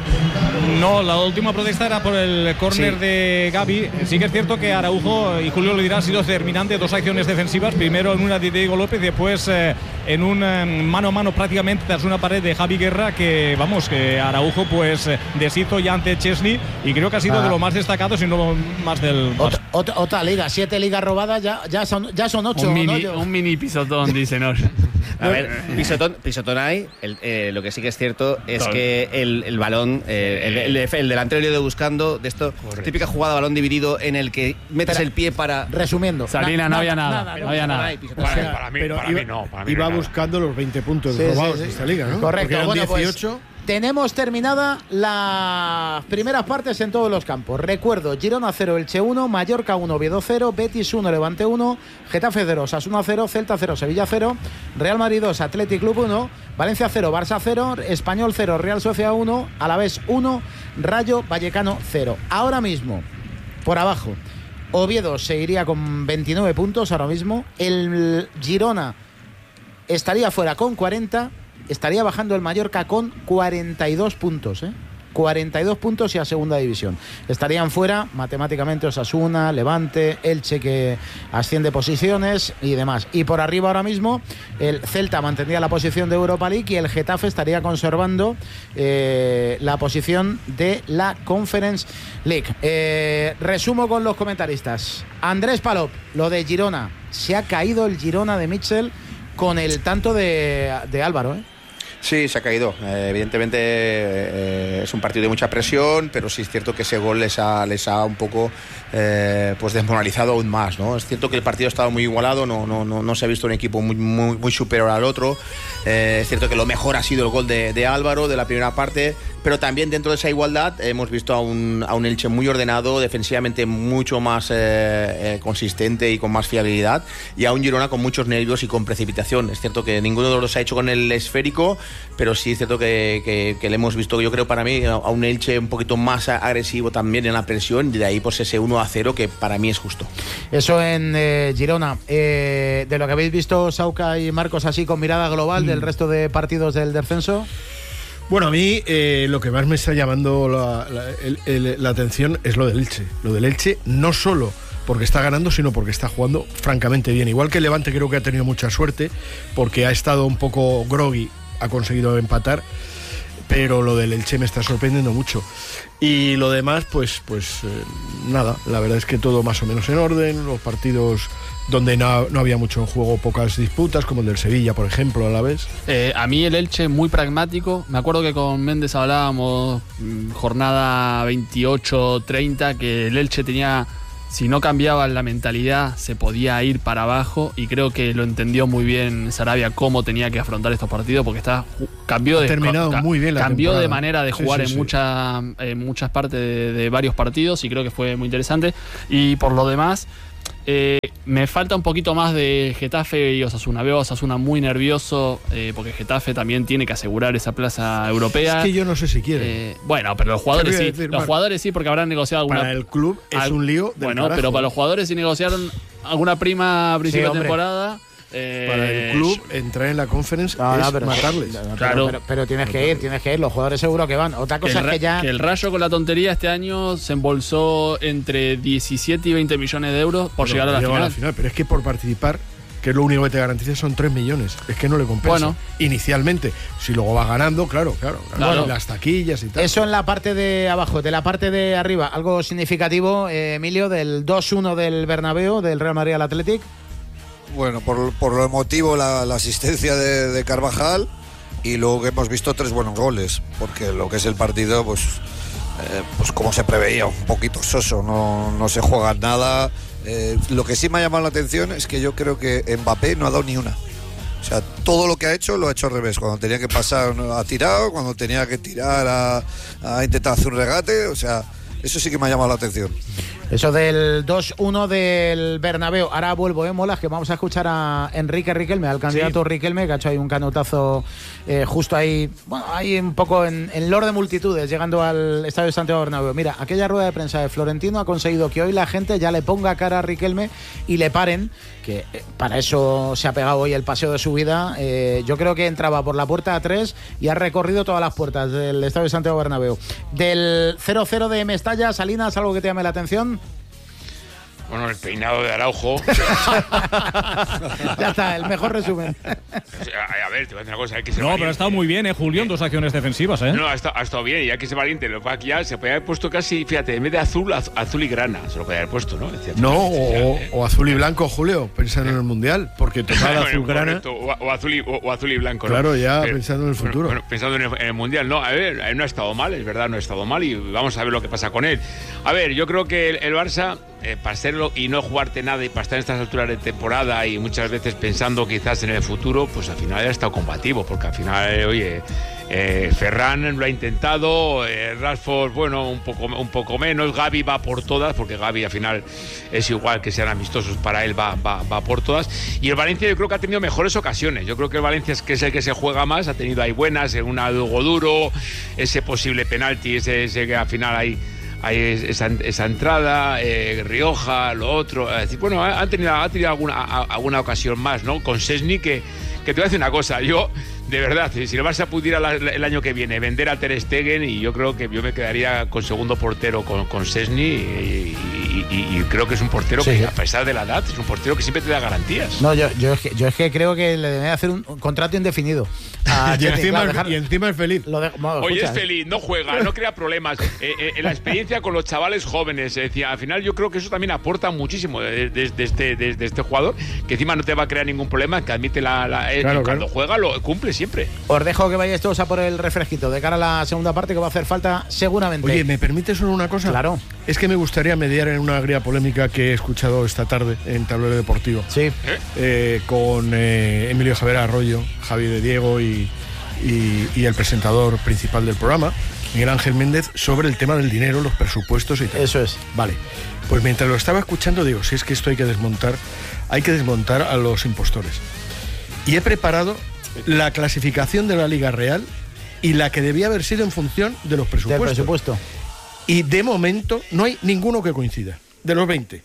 No, la última protesta era por el córner Sí. de Gavi. Sí que es cierto que Araujo, y Julio lo dirá, han sido determinantes dos acciones defensivas. Primero en una de Diego López y después eh, en un eh, mano a mano prácticamente tras una pared de Javi Guerra, que vamos, que Araujo pues eh, deshizo ya ante Chesney, y creo que ha sido Ah. de lo más destacado, si no más del... Ot- ot- otra liga, siete ligas robadas, ya, ya, son, ya son ocho. Un ¿no? mini, Yo- un mini pisotón, dicen hoy. A ver, pisotón, pisotón hay. El, eh, lo que sí que es cierto es Claro. que el, el balón, eh, el, el, el delantero lo ha ido buscando de esto, típica jugada balón dividido en el que metes Espera, el pie para. Resumiendo. Salina, no había nada, nada, no había nada. hay pisotón. Para, O sea, para mí, pero para iba, mí no. Para mí iba no hay nada. buscando los veinte puntos Sí, robados sí, sí. de esta liga, ¿no? Correcto. Porque eran Bueno, pues, dieciocho. tenemos terminada las primeras partes en todos los campos. Recuerdo, Girona cero, Elche uno, Mallorca uno, Oviedo cero, Betis uno, Levante uno, Getafe cero, Osasuna cero, Celta cero, Sevilla cero, Real Madrid dos, Athletic Club uno, Valencia cero, Barça cero, Español cero, Real Sociedad uno, Alavés uno, Rayo Vallecano cero. Ahora mismo, por abajo, Oviedo se iría con veintinueve puntos ahora mismo. El Girona estaría fuera con cuarenta. Estaría bajando el Mallorca con cuarenta y dos puntos, ¿eh? cuarenta y dos puntos y a segunda división. Estarían fuera matemáticamente Osasuna, Levante, Elche, que asciende posiciones y demás. Y por arriba ahora mismo el Celta mantendría la posición de Europa League y el Getafe estaría conservando eh, la posición de la Conference League. Eh, resumo con los comentaristas. Andrés Palop, lo de Girona. Se ha caído el Girona de Mitchell con el tanto de, de Álvaro, ¿eh? Sí, se ha caído. Eh, evidentemente eh, es un partido de mucha presión, pero sí es cierto que ese gol les ha, les ha un poco eh, pues desmoralizado aún más, ¿no? Es cierto que el partido ha estado muy igualado, no, no, no, no se ha visto un equipo muy, muy, muy superior al otro. Eh, es cierto que lo mejor ha sido el gol de, de Álvaro de la primera parte, pero también dentro de esa igualdad hemos visto a un, a un Elche muy ordenado, defensivamente mucho más eh, eh, consistente y con más fiabilidad, y a un Girona con muchos nervios y con precipitación. Es cierto que ninguno de los dos ha hecho con el esférico, pero sí es cierto que, que, que le hemos visto, yo creo, para mí, a un Elche un poquito más agresivo también en la presión, y de ahí pues ese uno a cero que para mí es justo. Eso en eh, Girona. Eh, de lo que habéis visto, Sauca y Marcos, así con mirada global del resto de partidos del descenso. Bueno, a mí eh, lo que más me está llamando la, la, el, el, la atención es lo del Elche. Lo del Elche no solo porque está ganando, sino porque está jugando francamente bien. Igual que el Levante creo que ha tenido mucha suerte, porque ha estado un poco groggy, ha conseguido empatar, pero lo del Elche me está sorprendiendo mucho. Y lo demás, pues, pues eh, nada, la verdad es que todo más o menos en orden, los partidos donde no, no había mucho en juego, pocas disputas, como el del Sevilla, por ejemplo, a la vez. Eh, a mí el Elche muy pragmático. Me acuerdo que con Méndez hablábamos mmm, jornada veintiocho treinta, que el Elche tenía si no cambiaban la mentalidad se podía ir para abajo, y creo que lo entendió muy bien Sarabia cómo tenía que afrontar estos partidos, porque está cambió ha de terminado ca, muy bien la cambió temporada. de manera de jugar sí, sí, en, sí. Mucha, en muchas partes de, de varios partidos, y creo que fue muy interesante. Y por lo demás, eh, me falta un poquito más de Getafe y Osasuna. Veo a Osasuna muy nervioso, eh, porque Getafe también tiene que asegurar esa plaza europea. Es que yo no sé si quiere. Eh, bueno, pero los jugadores sí. Decir, los Marc, jugadores sí, porque habrán negociado alguna. Para el club es al, un lío del Bueno, carajo. pero para los jugadores sí negociaron alguna prima a principio sí, de temporada. Eh, para el club entrar en la conference no, es no, pero, matarles. Pero, claro. pero, pero tienes que ir, tienes que ir. Los jugadores seguro que van. Otra cosa que el, es que ya. Que el Rayo con la tontería este año se embolsó entre diecisiete y veinte millones de euros por pero llegar a la, final. a la final. Pero es que por participar, que es lo único que te garantiza, son tres millones. Es que no le compensa. Bueno. Inicialmente. Si luego va ganando, claro, claro. claro. Bueno, las taquillas y tal. Eso en la parte de abajo. De la parte de arriba, algo significativo, eh, Emilio, del dos uno del Bernabéu, del Real Madrid al Athletic. Bueno, por, por lo emotivo, la, la asistencia de, de Carvajal, y luego que hemos visto tres buenos goles, porque lo que es el partido, pues, eh, pues como se preveía, un poquito soso, no, no se juega nada. Eh, lo que sí me ha llamado la atención es que yo creo que Mbappé no ha dado ni una. O sea, todo lo que ha hecho lo ha hecho al revés. Cuando tenía que pasar ha tirado, cuando tenía que tirar ha, ha intentado hacer un regate, o sea, eso sí que me ha llamado la atención. Eso del dos uno del Bernabéu. Ahora vuelvo, ¿eh, Molas? Que vamos a escuchar a Enrique Riquelme, al candidato sí. Riquelme, que ha hecho ahí un canutazo eh, justo ahí, bueno, ahí un poco en, en lor de multitudes, llegando al estadio de Santiago Bernabéu. Mira, aquella rueda de prensa de Florentino ha conseguido que hoy la gente ya le ponga cara a Riquelme y le paren, que eh, para eso se ha pegado hoy el paseo de su vida. Eh, yo creo que entraba por la puerta a tres y ha recorrido todas las puertas del estadio de Santiago Bernabéu. Del cero cero de Mestalla, Salinas, ¿algo que te llame la atención? Bueno, el peinado de Araujo. Ya está, el mejor resumen. A ver, te voy a decir una cosa. Hay que ser no, valiente. pero ha estado muy bien, ¿eh, Julio? En dos acciones defensivas, ¿eh? No, ha estado, ha estado bien, y hay que ser valiente. Lo que pasa es que ya se podía haber puesto casi, fíjate, en vez de azul, az, azul y grana. Se lo podía haber puesto, ¿no? Decía, no, o, o azul y blanco, Julio, pensando en el Mundial, porque tocar bueno, azul grana. O, o, azul y, o, o azul y blanco, ¿no? Claro, ya pero, pensando en el futuro. Bueno, bueno, pensando en el, en el Mundial. No, a ver, no ha estado mal, es verdad, no ha estado mal, y vamos a ver lo que pasa con él. A ver, yo creo que el, el Barça, eh, para serlo y no jugarte nada, y para estar en estas alturas de temporada y muchas veces pensando quizás en el futuro, pues al final ha estado combativo, porque al final, eh, oye, eh, Ferran lo ha intentado, eh, Rashford, bueno, un poco, un poco menos, Gavi va por todas, porque Gavi al final es igual que sean amistosos, para él va, va, va por todas, y el Valencia yo creo que ha tenido mejores ocasiones. Yo creo que el Valencia es que es el que se juega más, ha tenido ahí buenas, una de Hugo Duro, ese posible penalti, ese, ese que al final hay Hay esa, esa entrada, eh, Rioja, lo otro. Es decir, bueno, han tenido, ha tenido alguna, a, alguna ocasión más, ¿no? Con Szczęsny, que, que te voy a decir una cosa. Yo, de verdad, si el Barça pudiera la, el año que viene vender a Ter Stegen, y yo creo que yo me quedaría con segundo portero con, con Szczęsny, y, y, y, y creo que es un portero sí. que, a pesar de la edad, es un portero que siempre te da garantías. No, yo, yo, es, que, yo es que creo que le debe hacer un, un contrato indefinido. A y, encima, claro, dejar, y encima es feliz. Lo de, bueno, Oye, es feliz, no juega, no crea problemas. Eh, eh, la experiencia con los chavales jóvenes, eh, decía, al final yo creo que eso también aporta muchísimo desde de, de este, de, de este jugador, que encima no te va a crear ningún problema, que admite la, la eh, claro, cuando claro. juega lo cumple siempre. Os dejo que vayáis todos a por el refresquito de cara a la segunda parte, que va a hacer falta seguramente. Oye, ¿me permites solo una cosa? Claro. Es que me gustaría mediar en una agria polémica que he escuchado esta tarde en Tablero Deportivo. Sí. ¿Eh? Eh, con eh, Emilio Javier Arroyo, Javi de Diego y, y, y el presentador principal del programa, Miguel Ángel Méndez, sobre el tema del dinero, los presupuestos y tal. Eso es. Vale. Pues mientras lo estaba escuchando, digo, si es que esto hay que desmontar, hay que desmontar a los impostores. Y he preparado la clasificación de la Liga Real y la que debía haber sido en función de los presupuestos. Del presupuesto. Y de momento no hay ninguno que coincida, de los veinte.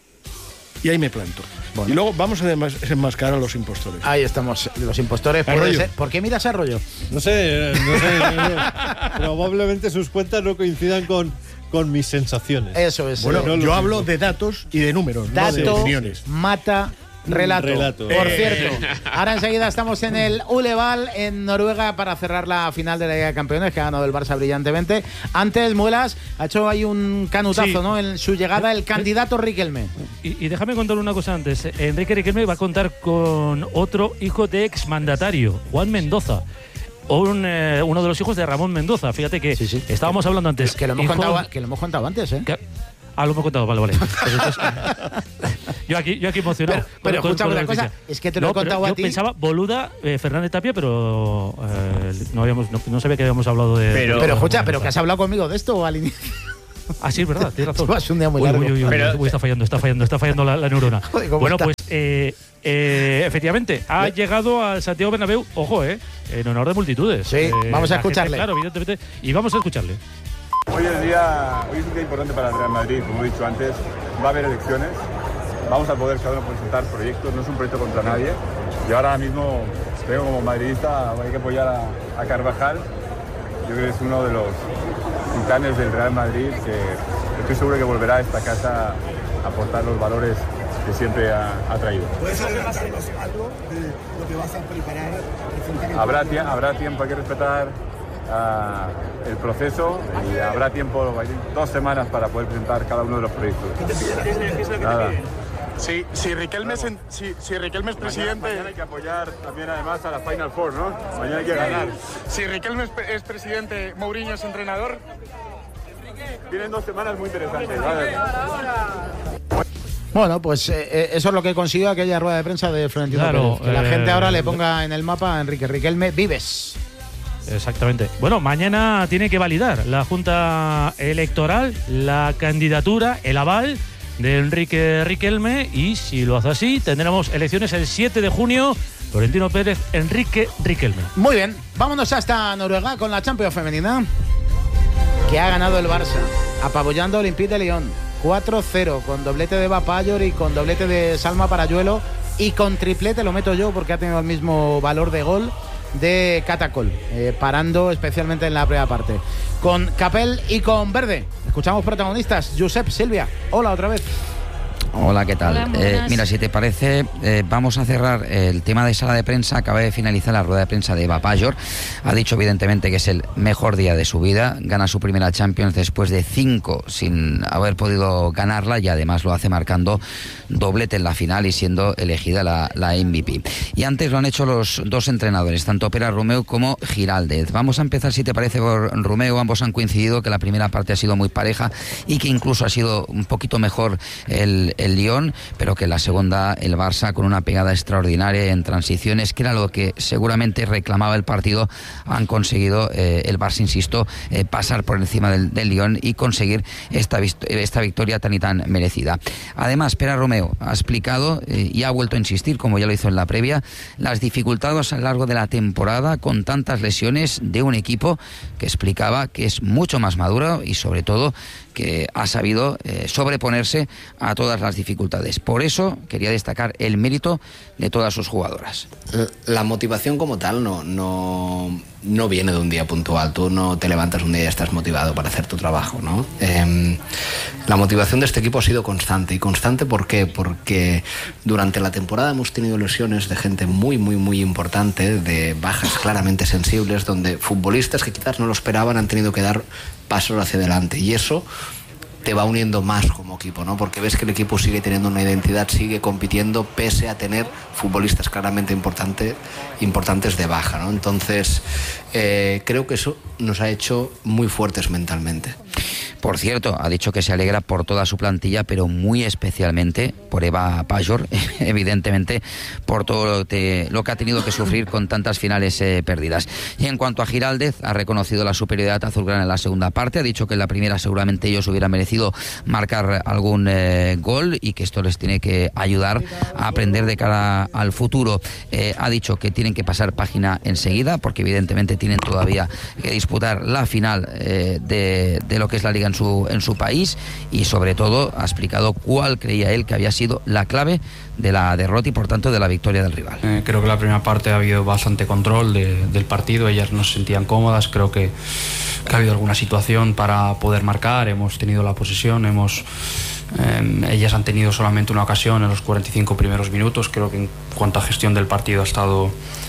Y ahí me planto. Bueno. Y luego vamos a desenmascarar a los impostores. Ahí estamos, los impostores. Puede ser. ¿Por qué miras a Arroyo? No sé, no sé. no sé. Probablemente sus cuentas no coincidan con, con mis sensaciones. Eso es. Bueno, eh, yo hablo de datos y de números, dato, no de opiniones. Mata relato. relato. Por Eh. cierto, ahora enseguida estamos en el Uleval, en Noruega, para cerrar la final de la Liga de Campeones, que ha ganado el Barça brillantemente. Antes, Muelas ha hecho ahí un canutazo, sí. ¿no? En su llegada, el candidato Riquelme. Y, y déjame contar una cosa antes. Enrique Riquelme va a contar con otro hijo de exmandatario, Juan Mendoza. Un, eh, uno de los hijos de Ramón Mendoza. Fíjate que sí, sí. estábamos hablando antes. Que lo hemos, hijo... contado, que lo hemos contado antes, ¿eh? Que... Ah, lo hemos contado, vale, vale. Pues entonces, yo aquí, yo aquí emocionado. Pero, pero escúchame una cosa, es que te lo no, he contado a yo ti. Yo pensaba Boluda, eh, Fernández Tapia, pero eh, no, habíamos, no, no sabía que habíamos hablado de. Pero, pero escucha, pero que has hablado conmigo de esto al inicio. Ah, sí, es verdad, tienes razón. Es un día muy uy, largo. Uy, uy, uy, pero, uy, está fallando, está fallando, está fallando la, la neurona. Joder, bueno, está? pues eh, eh, efectivamente, ha llegado al Santiago Bernabéu, ojo, eh, en honor de multitudes. Sí, eh, vamos a la gente, escucharle. claro, evidentemente, y vamos a escucharle. Hoy es, día, hoy es un día importante para el Real Madrid, como he dicho antes, va a haber elecciones, vamos a poder cada uno presentar proyectos, no es un proyecto contra nadie. Yo ahora mismo creo como madridista hay que apoyar a, a Carvajal, yo creo que es uno de los titanes del Real Madrid, que estoy seguro que volverá a esta casa a aportar los valores que siempre ha, ha traído. ¿Puedes adelantarnos algo de lo que vas a preparar? Habrá, tie- habrá tiempo, hay que respetar uh, el proceso y habrá tiempo, hay dos semanas para poder presentar cada uno de los proyectos. Nada. Si, si, Riquelme es, en- si, si Riquelme es presidente... Mañana, mañana hay que apoyar también además a la Final Four, ¿no? Mañana hay que ganar. Si Riquelme es, es presidente, Mourinho es entrenador... Vienen dos semanas muy interesantes. ¿Vale? Bueno, pues eh, eso es lo que consiguió aquella rueda de prensa de Florentino Claro, Pérez. Que la eh, gente ahora le ponga en el mapa a Enrique Riquelme Vives. Exactamente. Bueno, mañana tiene que validar la Junta Electoral la candidatura, el aval de Enrique Riquelme, y si lo hace así, tendremos elecciones el siete de junio. Florentino Pérez, Enrique Riquelme. Muy bien, vámonos hasta Noruega con la Champions femenina, que ha ganado el Barça, apabullando al Olympique de Lyon cuatro cero, con doblete de Bapayor y con doblete de Salma Parayuelo, y con triplete, lo meto yo porque ha tenido el mismo valor de gol, de Catacol, eh, parando especialmente en la primera parte. Con Capel y con Verde. Escuchamos protagonistas. Josep, Silvia, hola otra vez. Hola, ¿qué tal? Hola, muy eh, buenas. mira, si te parece, eh, vamos a cerrar el tema de sala de prensa. Acaba de finalizar la rueda de prensa de Bapayor. Ha dicho evidentemente que es el mejor día de su vida. Gana su primera Champions después de cinco sin haber podido ganarla, y además lo hace marcando doblete en la final y siendo elegida la, la M V P. Y antes lo han hecho los dos entrenadores, tanto Pere Romeu como Giraldez. Vamos a empezar, si te parece, por Romeu. Ambos han coincidido que la primera parte ha sido muy pareja y que incluso ha sido un poquito mejor el el Lyon, pero que la segunda el Barça, con una pegada extraordinaria en transiciones, que era lo que seguramente reclamaba el partido, han conseguido eh, el Barça, insisto, eh, pasar por encima del, del Lyon y conseguir esta, esta victoria tan y tan merecida. Además, Pere Romeu ha explicado eh, y ha vuelto a insistir, como ya lo hizo en la previa, las dificultades a lo largo de la temporada con tantas lesiones de un equipo que explicaba que es mucho más maduro y sobre todo que ha sabido eh, sobreponerse a todas las dificultades. Por eso quería destacar el mérito de todas sus jugadoras. La motivación como tal no, no, no viene de un día puntual. Tú no te levantas un día y estás motivado para hacer tu trabajo, ¿no? Eh, la motivación de este equipo ha sido constante. ¿Y constante por qué? Porque durante la temporada hemos tenido lesiones de gente muy, muy, muy importante, de bajas claramente sensibles, donde futbolistas que quizás no lo esperaban han tenido que dar pasos hacia adelante. Y eso te va uniendo más como equipo, ¿no? Porque ves que el equipo sigue teniendo una identidad, sigue compitiendo pese a tener futbolistas claramente importante, importantes de baja, ¿no? Entonces, eh, creo que eso nos ha hecho muy fuertes mentalmente. Por cierto, ha dicho que se alegra por toda su plantilla, pero muy especialmente por Eva Payor, evidentemente por todo lo que, lo que ha tenido que sufrir con tantas finales eh, perdidas. Y en cuanto a Giraldez, ha reconocido la superioridad azulgrana en la segunda parte, ha dicho que en la primera seguramente ellos hubieran merecido marcar algún eh, gol y que esto les tiene que ayudar a aprender de cara al futuro. Eh, ha dicho que tienen que pasar página enseguida, porque evidentemente tienen todavía que disputar la final eh, de, de lo que es la Liga en su, en su país, y sobre todo ha explicado cuál creía él que había sido la clave de la derrota y por tanto de la victoria del rival. Eh, creo que la primera parte ha habido bastante control de, del partido, ellas no se sentían cómodas, creo que, que ha habido alguna situación para poder marcar, hemos tenido la posesión, hemos eh, ellas han tenido solamente una ocasión en los cuarenta y cinco primeros minutos. Creo que en cuanto a gestión del partido ha estado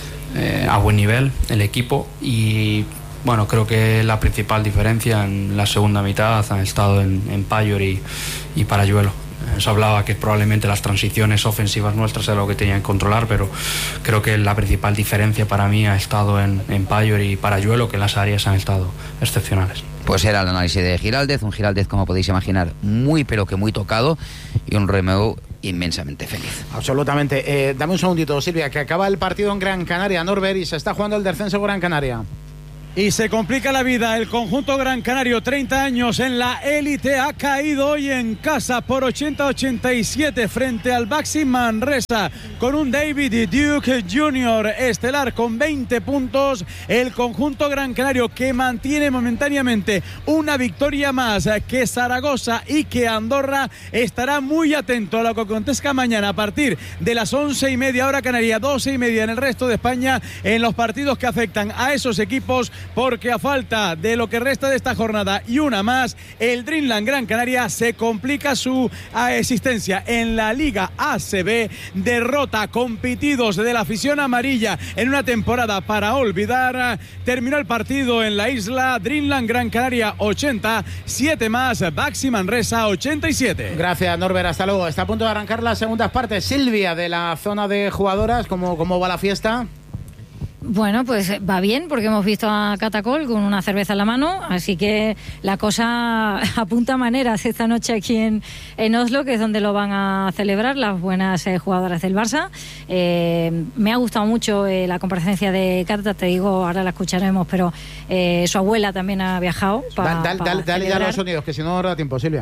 eh, a buen nivel el equipo, y bueno, creo que la principal diferencia en la segunda mitad ha estado en, en Payor y, y Parayuelo. Se hablaba que probablemente las transiciones ofensivas nuestras era lo que tenían que controlar, pero creo que la principal diferencia para mí ha estado en, en Payor y Parayuelo, que en las áreas han estado excepcionales. Pues era el análisis de Giraldez, un Giraldez, como podéis imaginar, muy pero que muy tocado, y un Romeu inmensamente feliz. Absolutamente. Eh, dame un segundito, Silvia, que acaba el partido en Gran Canaria, Norbert, y se está jugando el descenso Gran Canaria. Y se complica la vida. El conjunto gran canario, treinta años en la élite, ha caído hoy en casa por ochenta a ochenta y siete frente al Baxi Manresa, con un David Duke junior estelar con veinte puntos. El conjunto gran canario, que mantiene momentáneamente una victoria más que Zaragoza y que Andorra, estará muy atento a lo que acontezca mañana a partir de las once y media hora canaria, doce y media en el resto de España, en los partidos que afectan a esos equipos, porque a falta de lo que resta de esta jornada y una más, el Dreamland Gran Canaria se complica su existencia en la Liga A C B. Derrota con pitidos de la afición amarilla en una temporada para olvidar. Terminó el partido en la isla. Dreamland Gran Canaria ochenta, siete más Baxi Manresa ochenta y siete. Gracias, Norbert, hasta luego. Está a punto de arrancar las segundas partes. Silvia, de la zona de jugadoras, ¿cómo, cómo va la fiesta? Bueno, pues va bien, porque hemos visto a Catacol con una cerveza en la mano, así que la cosa apunta a maneras esta noche aquí en, en Oslo, que es donde lo van a celebrar las buenas eh, jugadoras del Barça. Eh, me ha gustado mucho eh, la comparecencia de Cata, te digo, ahora la escucharemos, pero eh, su abuela también ha viajado para Dale, dale, dale ya los sonidos, que si no ahora da tiempo, Silvia.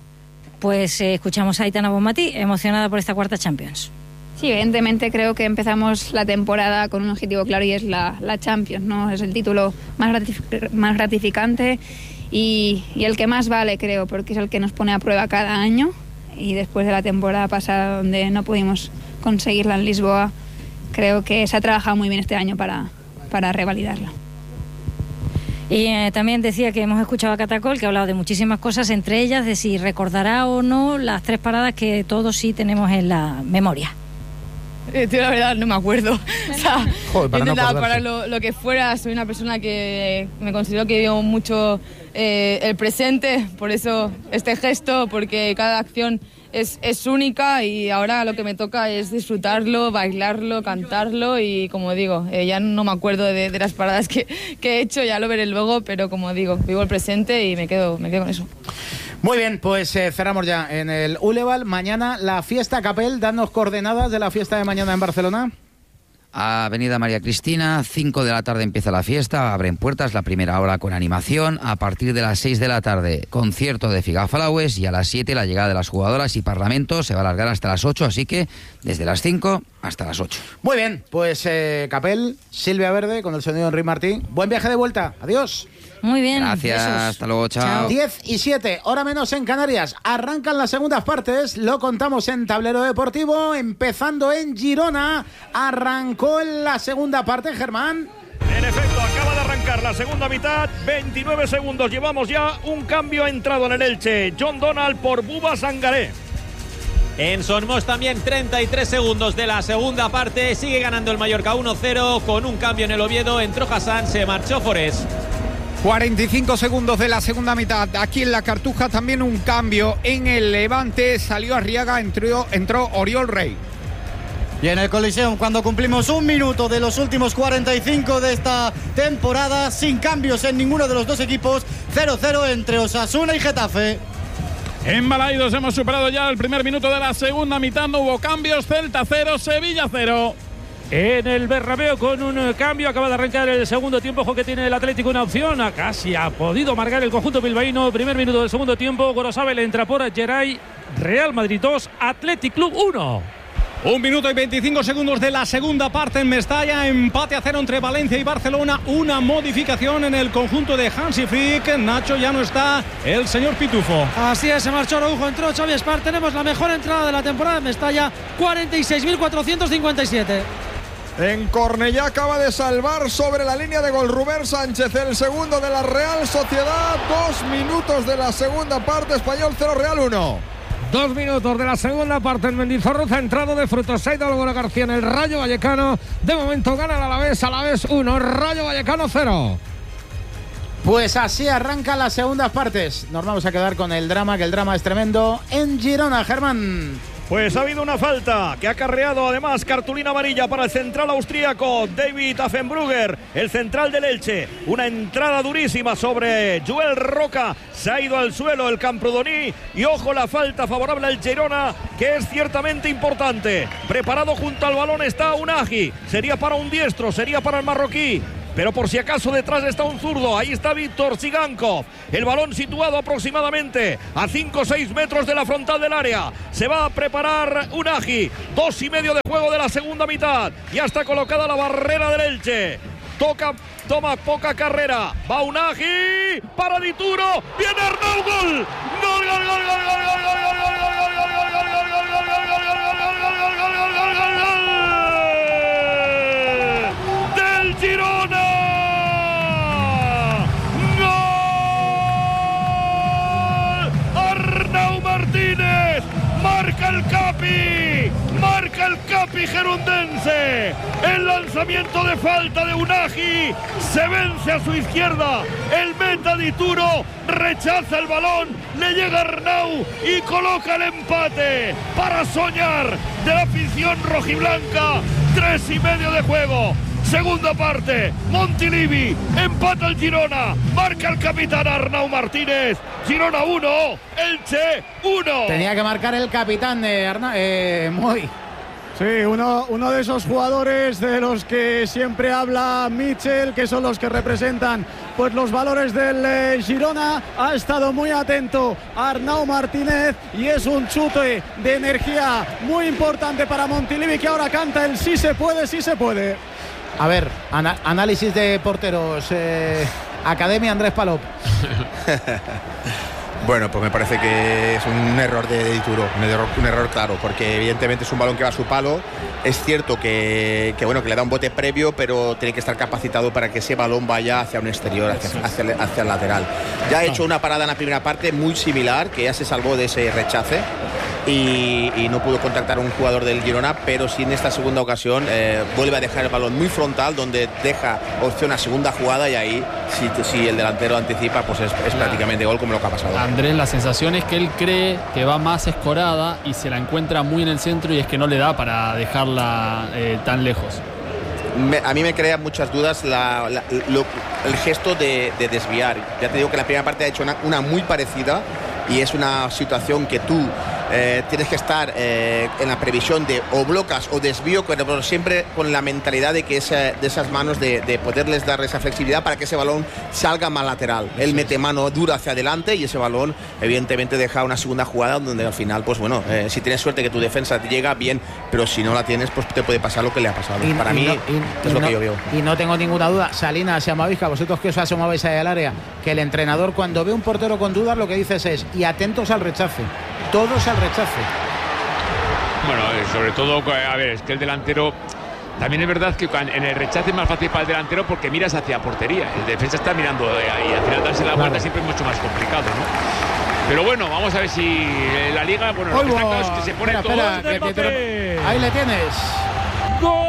Pues eh, escuchamos a Aitana Bonmatí, emocionada por esta cuarta Champions. Sí, evidentemente creo que empezamos la temporada con un objetivo claro, y es la, la Champions, ¿no? Es el título más, gratif- más gratificante y, y el que más vale, creo, porque es el que nos pone a prueba cada año, y después de la temporada pasada donde no pudimos conseguirla en Lisboa, creo que se ha trabajado muy bien este año para, para revalidarla. Y eh, también decía que hemos escuchado a Catacol, que ha hablado de muchísimas cosas, entre ellas de si recordará o no las tres paradas que todos sí tenemos en la memoria. Eh, tío, la verdad no me acuerdo. O sea, Joder, para no intentaba acordarse. para lo, lo que fuera. Soy una persona que me considero que vivo mucho eh, el presente, por eso este gesto, porque cada acción es, es única, y ahora lo que me toca es disfrutarlo, bailarlo, cantarlo, y como digo, eh, ya no me acuerdo de, de las paradas que, que he hecho, ya lo veré luego, pero como digo, vivo el presente y me quedo, me quedo con eso. Muy bien, pues eh, cerramos ya en el Uleval. Mañana la fiesta, Capel, danos coordenadas de la fiesta de mañana en Barcelona. Avenida María Cristina, cinco de la tarde empieza la fiesta, abren puertas la primera hora con animación, a partir de las seis de la tarde concierto de Figafalaues, y a las siete la llegada de las jugadoras y Parlamento, se va a alargar hasta las ocho, así que desde las cinco hasta las ocho. Muy bien, pues eh, Capel, Silvia Verde con el sonido de Enrique Martín. Buen viaje de vuelta, adiós. Muy bien. Gracias, besos. Hasta luego, chao. diez y siete, hora menos en Canarias. Arrancan las segundas partes, lo contamos en Tablero Deportivo, empezando en Girona. Arrancó en la segunda parte, Germán. En efecto, acaba de arrancar la segunda mitad, veintinueve segundos, llevamos ya un cambio, ha entrado en el Elche, John Donald por Buba Sangaré. En Somos también treinta y tres segundos de la segunda parte, sigue ganando el Mallorca uno cero, con un cambio en el Oviedo, entró Hassan, se marchó Forés. cuarenta y cinco segundos de la segunda mitad. Aquí en la Cartuja también un cambio en el Levante. Salió Arriaga, entró, entró Oriol Rey. Y en el Coliseum, cuando cumplimos un minuto de los últimos cuarenta y cinco de esta temporada, sin cambios en ninguno de los dos equipos, cero cero entre Osasuna y Getafe. En Balaidos hemos superado ya el primer minuto de la segunda mitad, no hubo cambios, Celta cero, Sevilla cero. En el Bernabéu con un cambio, acaba de arrancar el segundo tiempo. Ojo que tiene el Atlético una opción, casi ha podido marcar el conjunto bilbaíno. Primer minuto del segundo tiempo, Gorosabel entra por Geray, Real Madrid dos, Athletic Club uno. Un minuto y veinticinco segundos de la segunda parte en Mestalla, empate a cero entre Valencia y Barcelona, una modificación en el conjunto de Hansi Flick. Nacho, ya no está el señor Pitufo. Así es, se marchó Araujo, entró Xavi Espar. Tenemos la mejor entrada de la temporada en Mestalla, cuarenta y seis mil cuatrocientos cincuenta y siete. En Cornellá acaba de salvar sobre la línea de gol Rubén Sánchez, el segundo de la Real Sociedad. Dos minutos de la segunda parte, Español cero, Real uno. Dos minutos de la segunda parte en Mendizorroza, entrado de frutos. Se ha ido Álvaro García en el Rayo Vallecano. De momento gana el Alavés, Alavés uno, Rayo Vallecano cero. Pues así arrancan las segundas partes. Nos vamos a quedar con el drama, que el drama es tremendo en Girona, Germán. Pues ha habido una falta que ha acarreado además cartulina amarilla para el central austríaco David Affenbrugger, el central del Elche. Una entrada durísima sobre Joel Roca, se ha ido al suelo el Camprodoni y ojo la falta favorable al Girona, que es ciertamente importante. Preparado junto al balón está Unagi, sería para un diestro, sería para el marroquí. Pero por si acaso detrás está un zurdo. Ahí está Víctor Sigankov. El balón situado aproximadamente a cinco o seis metros de la frontal del área. Se va a preparar Unagi. Dos y medio de juego de la segunda mitad. Ya está colocada la barrera del Elche. Toca, toma poca carrera. Va Unagi. Para Dituro. Viene Arnau. Gol. Gol, gol, gol, gol, gol, gol, gol, gol, gol, gol, gol, gol, gol, gol, gol, gol, gol, gol, gol, Girona. ¡Gol! Arnau Martínez. Marca el Capi. Marca el Capi gerundense. El lanzamiento de falta de Unagi. Se vence a su izquierda. El meta Dituro rechaza el balón. Le llega Arnau y coloca el empate para soñar de la afición rojiblanca. Tres y medio de juego. Segunda parte, Montilivi empata el Girona, marca el capitán Arnau Martínez. Girona uno, Elche uno. Tenía que marcar el capitán de Arnau, eh, Moy. Sí, uno, uno de esos jugadores de los que siempre habla Michel, que son los que representan pues los valores del eh, Girona. Ha estado muy atento Arnau Martínez y es un chute de energía muy importante para Montilivi, que ahora canta el sí se puede, sí se puede. A ver, ana- análisis de porteros, eh, Academia Andrés Palop. Bueno, pues me parece que es un error de Dituro, un error, un error claro, porque evidentemente es un balón que va a su palo. Es cierto que, que bueno que le da un bote previo, pero tiene que estar capacitado para que ese balón vaya hacia un exterior, hacia, hacia, el, hacia el lateral. Ya ha hecho una parada en la primera parte muy similar, que ya se salvó de ese rechace y, y no pudo contactar a un jugador del Girona, pero sí en esta segunda ocasión eh, vuelve a dejar el balón muy frontal, donde deja opción a segunda jugada, y ahí si, si el delantero anticipa, pues es, es prácticamente gol, como lo que ha pasado. Andrés, la sensación es que él cree que va más escorada y se la encuentra muy en el centro, y es que no le da para dejarla eh, tan lejos. Me, a mí me crea muchas dudas la, la, lo, el gesto de, de desviar. Ya te digo que la primera parte ha hecho una, una muy parecida, y es una situación que tú eh, tienes que estar eh, en la previsión de o blocas o desvío, pero siempre con la mentalidad de que esa, de esas manos de, de poderles dar esa flexibilidad para que ese balón salga más lateral. Él mete mano dura hacia adelante y ese balón evidentemente deja una segunda jugada donde al final, pues bueno, eh, si tienes suerte que tu defensa te llega bien, pero si no la tienes, pues te puede pasar lo que le ha pasado. Y, para y mí no, y, es y lo no, que yo veo. Y no tengo ninguna duda, Salinas y Amavisca, vosotros que os asomabais ahí al área, que el entrenador cuando ve un portero con dudas lo que dices es, y atentos al rechace, todos al rechace. Bueno, sobre todo, a ver, es que el delantero, también es verdad que en el rechace es más fácil para el delantero porque miras hacia portería, el defensa está mirando ahí, al final darse la vuelta siempre es mucho más complicado, ¿no? Pero bueno, vamos a ver si la liga, bueno, lo que está claro es que se pone espera, todo. espera, que te lo... Ahí le tienes. ¡Gol!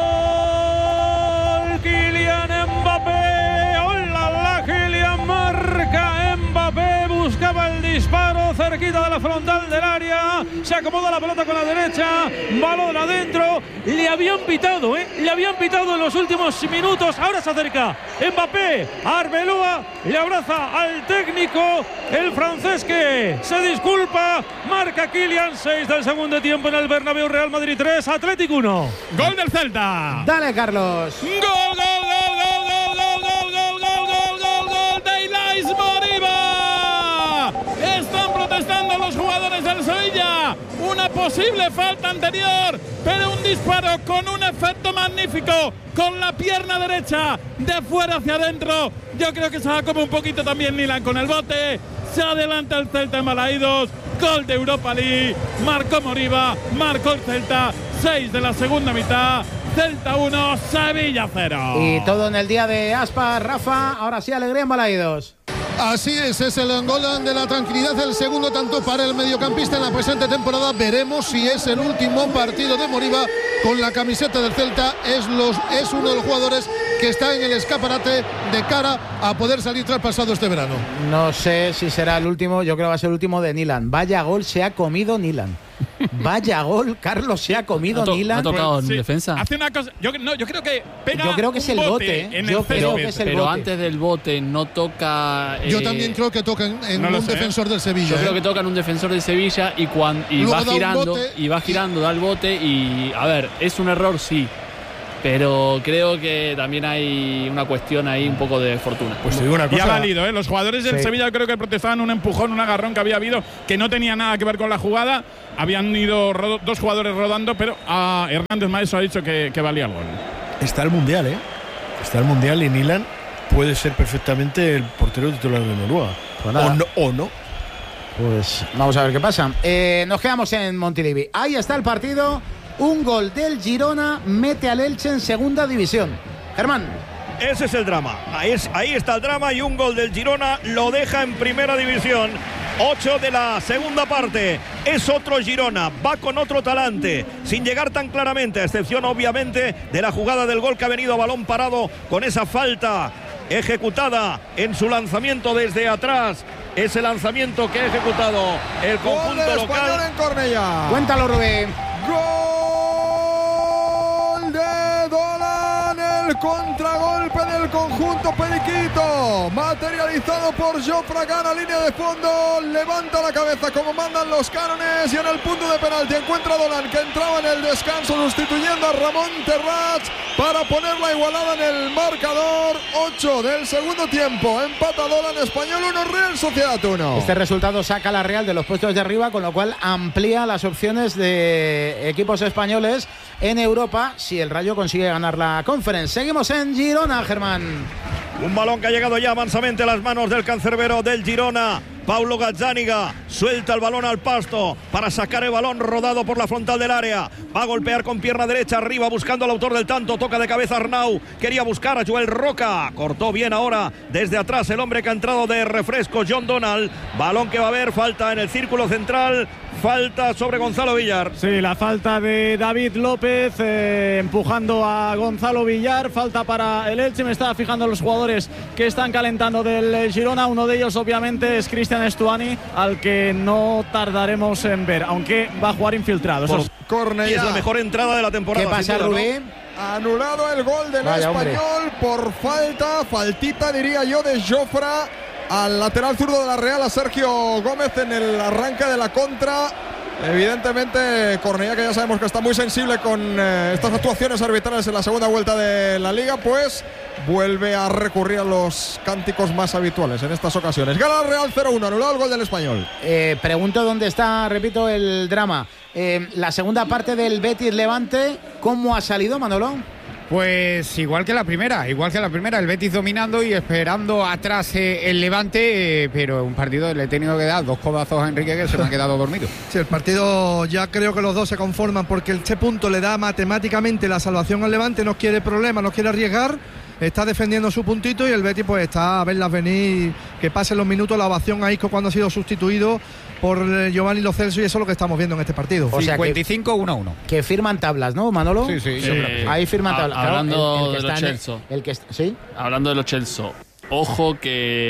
Kylian Mbappé. ¡Hola, la Kylian marca! Mbappé buscaba el disparo cerquita de la frontal del área. Se acomoda la pelota con la derecha. Balón adentro. Le habían pitado, ¿eh? Le habían pitado en los últimos minutos. Ahora se acerca Mbappé. Arbeloa le abraza al técnico, el francés, que se disculpa. Marca Kylian, seis del segundo tiempo en el Bernabéu. Real Madrid tres, Atlético uno. Gol del Celta. Dale, Carlos. Gol, gol, gol, gol, gol, gol, gol, gol, gol, gol, gol, gol de Ilais Moriba. Están protestando los jugadores del Sevilla. Una posible falta anterior, pero un disparo con un efecto magnífico, con la pierna derecha de fuera hacia adentro. Yo creo que se va como un poquito también Milan con el bote. Se adelanta el Celta en Balaídos. Gol de Europa League. Marcó Moriba, marcó el Celta. seis de la segunda mitad. Celta uno, Sevilla cero. Y todo en el día de Aspas, Rafa. Ahora sí, alegría en Balaídos. Así es, es el gol de la tranquilidad, el segundo tanto para el mediocampista en la presente temporada. Veremos si es el último partido de Moriba con la camiseta del Celta. Es, los, es uno de los jugadores que está en el escaparate de cara a poder salir traspasado este verano. No sé si será el último, yo creo que va a ser el último de Nilan. Vaya gol se ha comido Nilan. Vaya gol, Carlos, se ha comido to- Nilan. ha tocado en Sí. defensa. Hace una cosa. Yo, no, yo creo que pega. Yo creo que es un el bote, ¿eh? en Yo el creo césped. que es el Pero bote. antes del bote no toca. Yo eh, también creo que toca en, en no lo un sé. defensor del Sevilla. Yo ¿eh? creo que tocan un defensor de Sevilla y, cuan, y Luego va da un girando, bote y va girando, da el bote y, a ver, es un error, sí. Pero creo que también hay una cuestión ahí un poco de fortuna. Pues te digo una Y ha cosa. valido, ¿eh? Los jugadores del Sí. Sevilla creo que protestaban un empujón, un agarrón que había habido, que no tenía nada que ver con la jugada. Habían ido rodo- dos jugadores rodando, pero a Hernández Maeso ha dicho que, que valía el gol. Está el Mundial, ¿eh? Está el Mundial y Nilan puede ser perfectamente el portero titular de Noruega. Pues nada. o no, o no. Pues vamos a ver qué pasa. Eh, nos quedamos en Montilivi. Ahí está el partido. Un gol del Girona mete al Elche en segunda división. Germán. Ese es el drama. Ahí, es, ahí está el drama y un gol del Girona lo deja en primera división. ocho de la segunda parte. Es otro Girona. Va con otro talante. Sin llegar tan claramente, a excepción obviamente de la jugada del gol que ha venido a balón parado con esa falta ejecutada en su lanzamiento desde atrás. Ese lanzamiento que ha ejecutado el Gol conjunto del Español local. en Cornellá. Cuéntalo, Rubén. Gol de Dolan, el contragolpe del conjunto periquito, materializado por Jofre Gana, línea de fondo, levanta la cabeza como mandan los cánones y en el punto de penalti encuentra a Dolan, que entraba en el descanso sustituyendo a Ramón Terrats para poner la igualada en el marcador. Ocho del segundo tiempo, empata Dolan, Español uno, Real Sociedad uno. Este resultado saca a la Real de los puestos de arriba, con lo cual amplía las opciones de equipos españoles en Europa si el Rayo consigue ganar la Conference. Seguimos en Girona, Germán. Un balón que ha llegado ya mansamente a las manos del cancerbero del Girona. Paulo Gazzaniga suelta el balón al pasto para sacar el balón rodado por la frontal del área. Va a golpear con pierna derecha arriba buscando al autor del tanto. Toca de cabeza Arnau. Quería buscar a Joel Roca. Cortó bien ahora desde atrás el hombre que ha entrado de refresco, John Donald. Balón que va a haber. Falta en el círculo central. Falta sobre Gonzalo Villar. Sí, la falta de David López eh, empujando a Gonzalo Villar. Falta para el Elche. Me estaba fijando en los jugadores que están calentando del Girona. Uno de ellos obviamente es Cristian Estuani, al que no tardaremos en ver, aunque va a jugar infiltrado. Eso es. Y es la mejor entrada de la temporada. ¿Qué pasa, sin duda, ¿no? Rubén? Anulado el gol del Vaya, Español hombre. por falta, faltita diría yo de Jofre al lateral zurdo de la Real, a Sergio Gómez en el arranque de la contra. Evidentemente Cornellá, que ya sabemos que está muy sensible con eh, estas actuaciones arbitrales en la segunda vuelta de la Liga, pues vuelve a recurrir a los cánticos más habituales en estas ocasiones. Gana la Real cero uno, anulado el gol del Español. Eh, pregunto dónde está, repito, el drama. Eh, la segunda parte del Betis Levante, ¿cómo ha salido, Manolo? Pues igual que la primera, igual que la primera, el Betis dominando y esperando atrás eh, el Levante, eh, pero un partido le he tenido que dar dos codazos a Enrique que se me ha quedado dormido. Sí, el partido ya creo que los dos se conforman porque el este punto le da matemáticamente la salvación al Levante, no quiere problemas, no quiere arriesgar, está defendiendo su puntito y el Betis pues está a verlas venir, que pasen los minutos, la ovación a Isco cuando ha sido sustituido por Giovanni Lo Celso y eso es lo que estamos viendo en este partido. O sea, cincuenta y cinco uno uno. Que firman tablas, ¿no, Manolo? Sí, sí, Sí. Ahí firman Ha- tablas. hablando Claro, el- el que de los está en el- Chelsea. el que está- ¿sí? Hablando de los Chelsea, ojo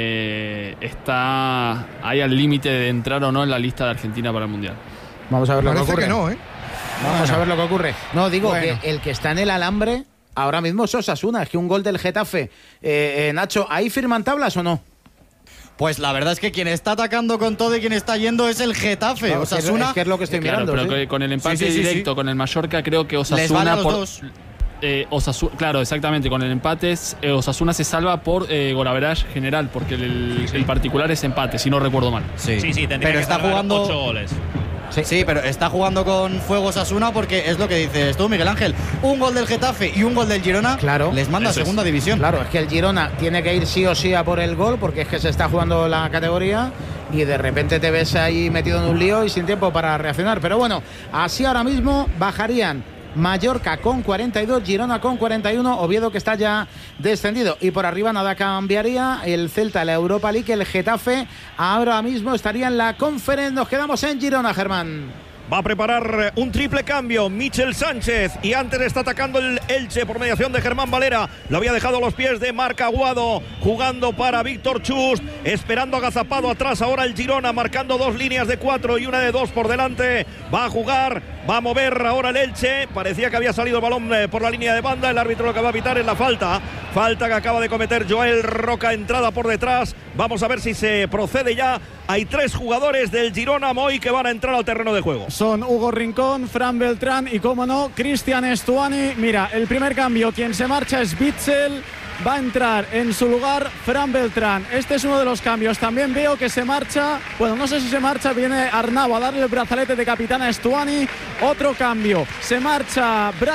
que está ahí al límite de entrar o no en la lista de Argentina para el Mundial. Vamos a ver lo que Parece ocurre. que no, ¿eh? Vamos Bueno. a ver lo que ocurre. No, digo Bueno. que el que está en el alambre ahora mismo es Osasuna. Es que un gol del Getafe. Eh, eh, Nacho, ¿ahí firman tablas o no? Pues la verdad es que quien está atacando con todo y quien está yendo es el Getafe. Claro, es que es- Osasuna es que es lo que estoy Claro, mirando. pero ¿sí? que con el empate Sí, sí, sí, directo sí. con el Mallorca creo que Osasuna Les vale a los por- dos. eh, Osasu- claro, exactamente, con el empate es, eh, Osasuna se salva por eh, golaveraje general, porque el, el particular es empate, si no recuerdo mal. Sí, Sí, sí, tendría pero que está salvar jugando ocho goles. Sí. sí, pero está jugando con fuego Osasuna porque es lo que dices tú, Miguel Ángel. Un gol del Getafe y un gol del Girona Claro. les manda a Eso es. segunda división. Claro, es que el Girona tiene que ir sí o sí a por el gol porque es que se está jugando la categoría y de repente te ves ahí metido en un lío y sin tiempo para reaccionar. Pero bueno, así ahora mismo bajarían Mallorca con cuarenta y dos, Girona con cuarenta y uno, Oviedo que está ya descendido. Y por arriba nada cambiaría, el Celta, la Europa League, el Getafe ahora mismo estaría en la Conference. Nos quedamos en Girona, Germán. Va a preparar un triple cambio Michel Sánchez y antes está atacando el Elche por mediación de Germán Valera. Lo había dejado a los pies de Marc Aguado, jugando para Víctor Chust, esperando agazapado atrás ahora el Girona, marcando dos líneas de cuatro y una de dos por delante. Va a jugar, va a mover ahora el Elche. Parecía que había salido el balón por la línea de banda. El árbitro lo que va a evitar es la falta. Falta que acaba de cometer Joel Roca, entrada por detrás. Vamos a ver si se procede ya. Hay tres jugadores del Girona Moy que van a entrar al terreno de juego. Son Hugo Rincón, Fran Beltrán y, como no, Cristian Estuani. Mira, el primer cambio, quien se marcha es Bitzel. Va a entrar en su lugar Fran Beltrán. Este es uno de los cambios. También veo que se marcha, bueno, no sé si se marcha, viene Arnau a darle el brazalete de capitán a Estuani. Otro cambio, se marcha Brian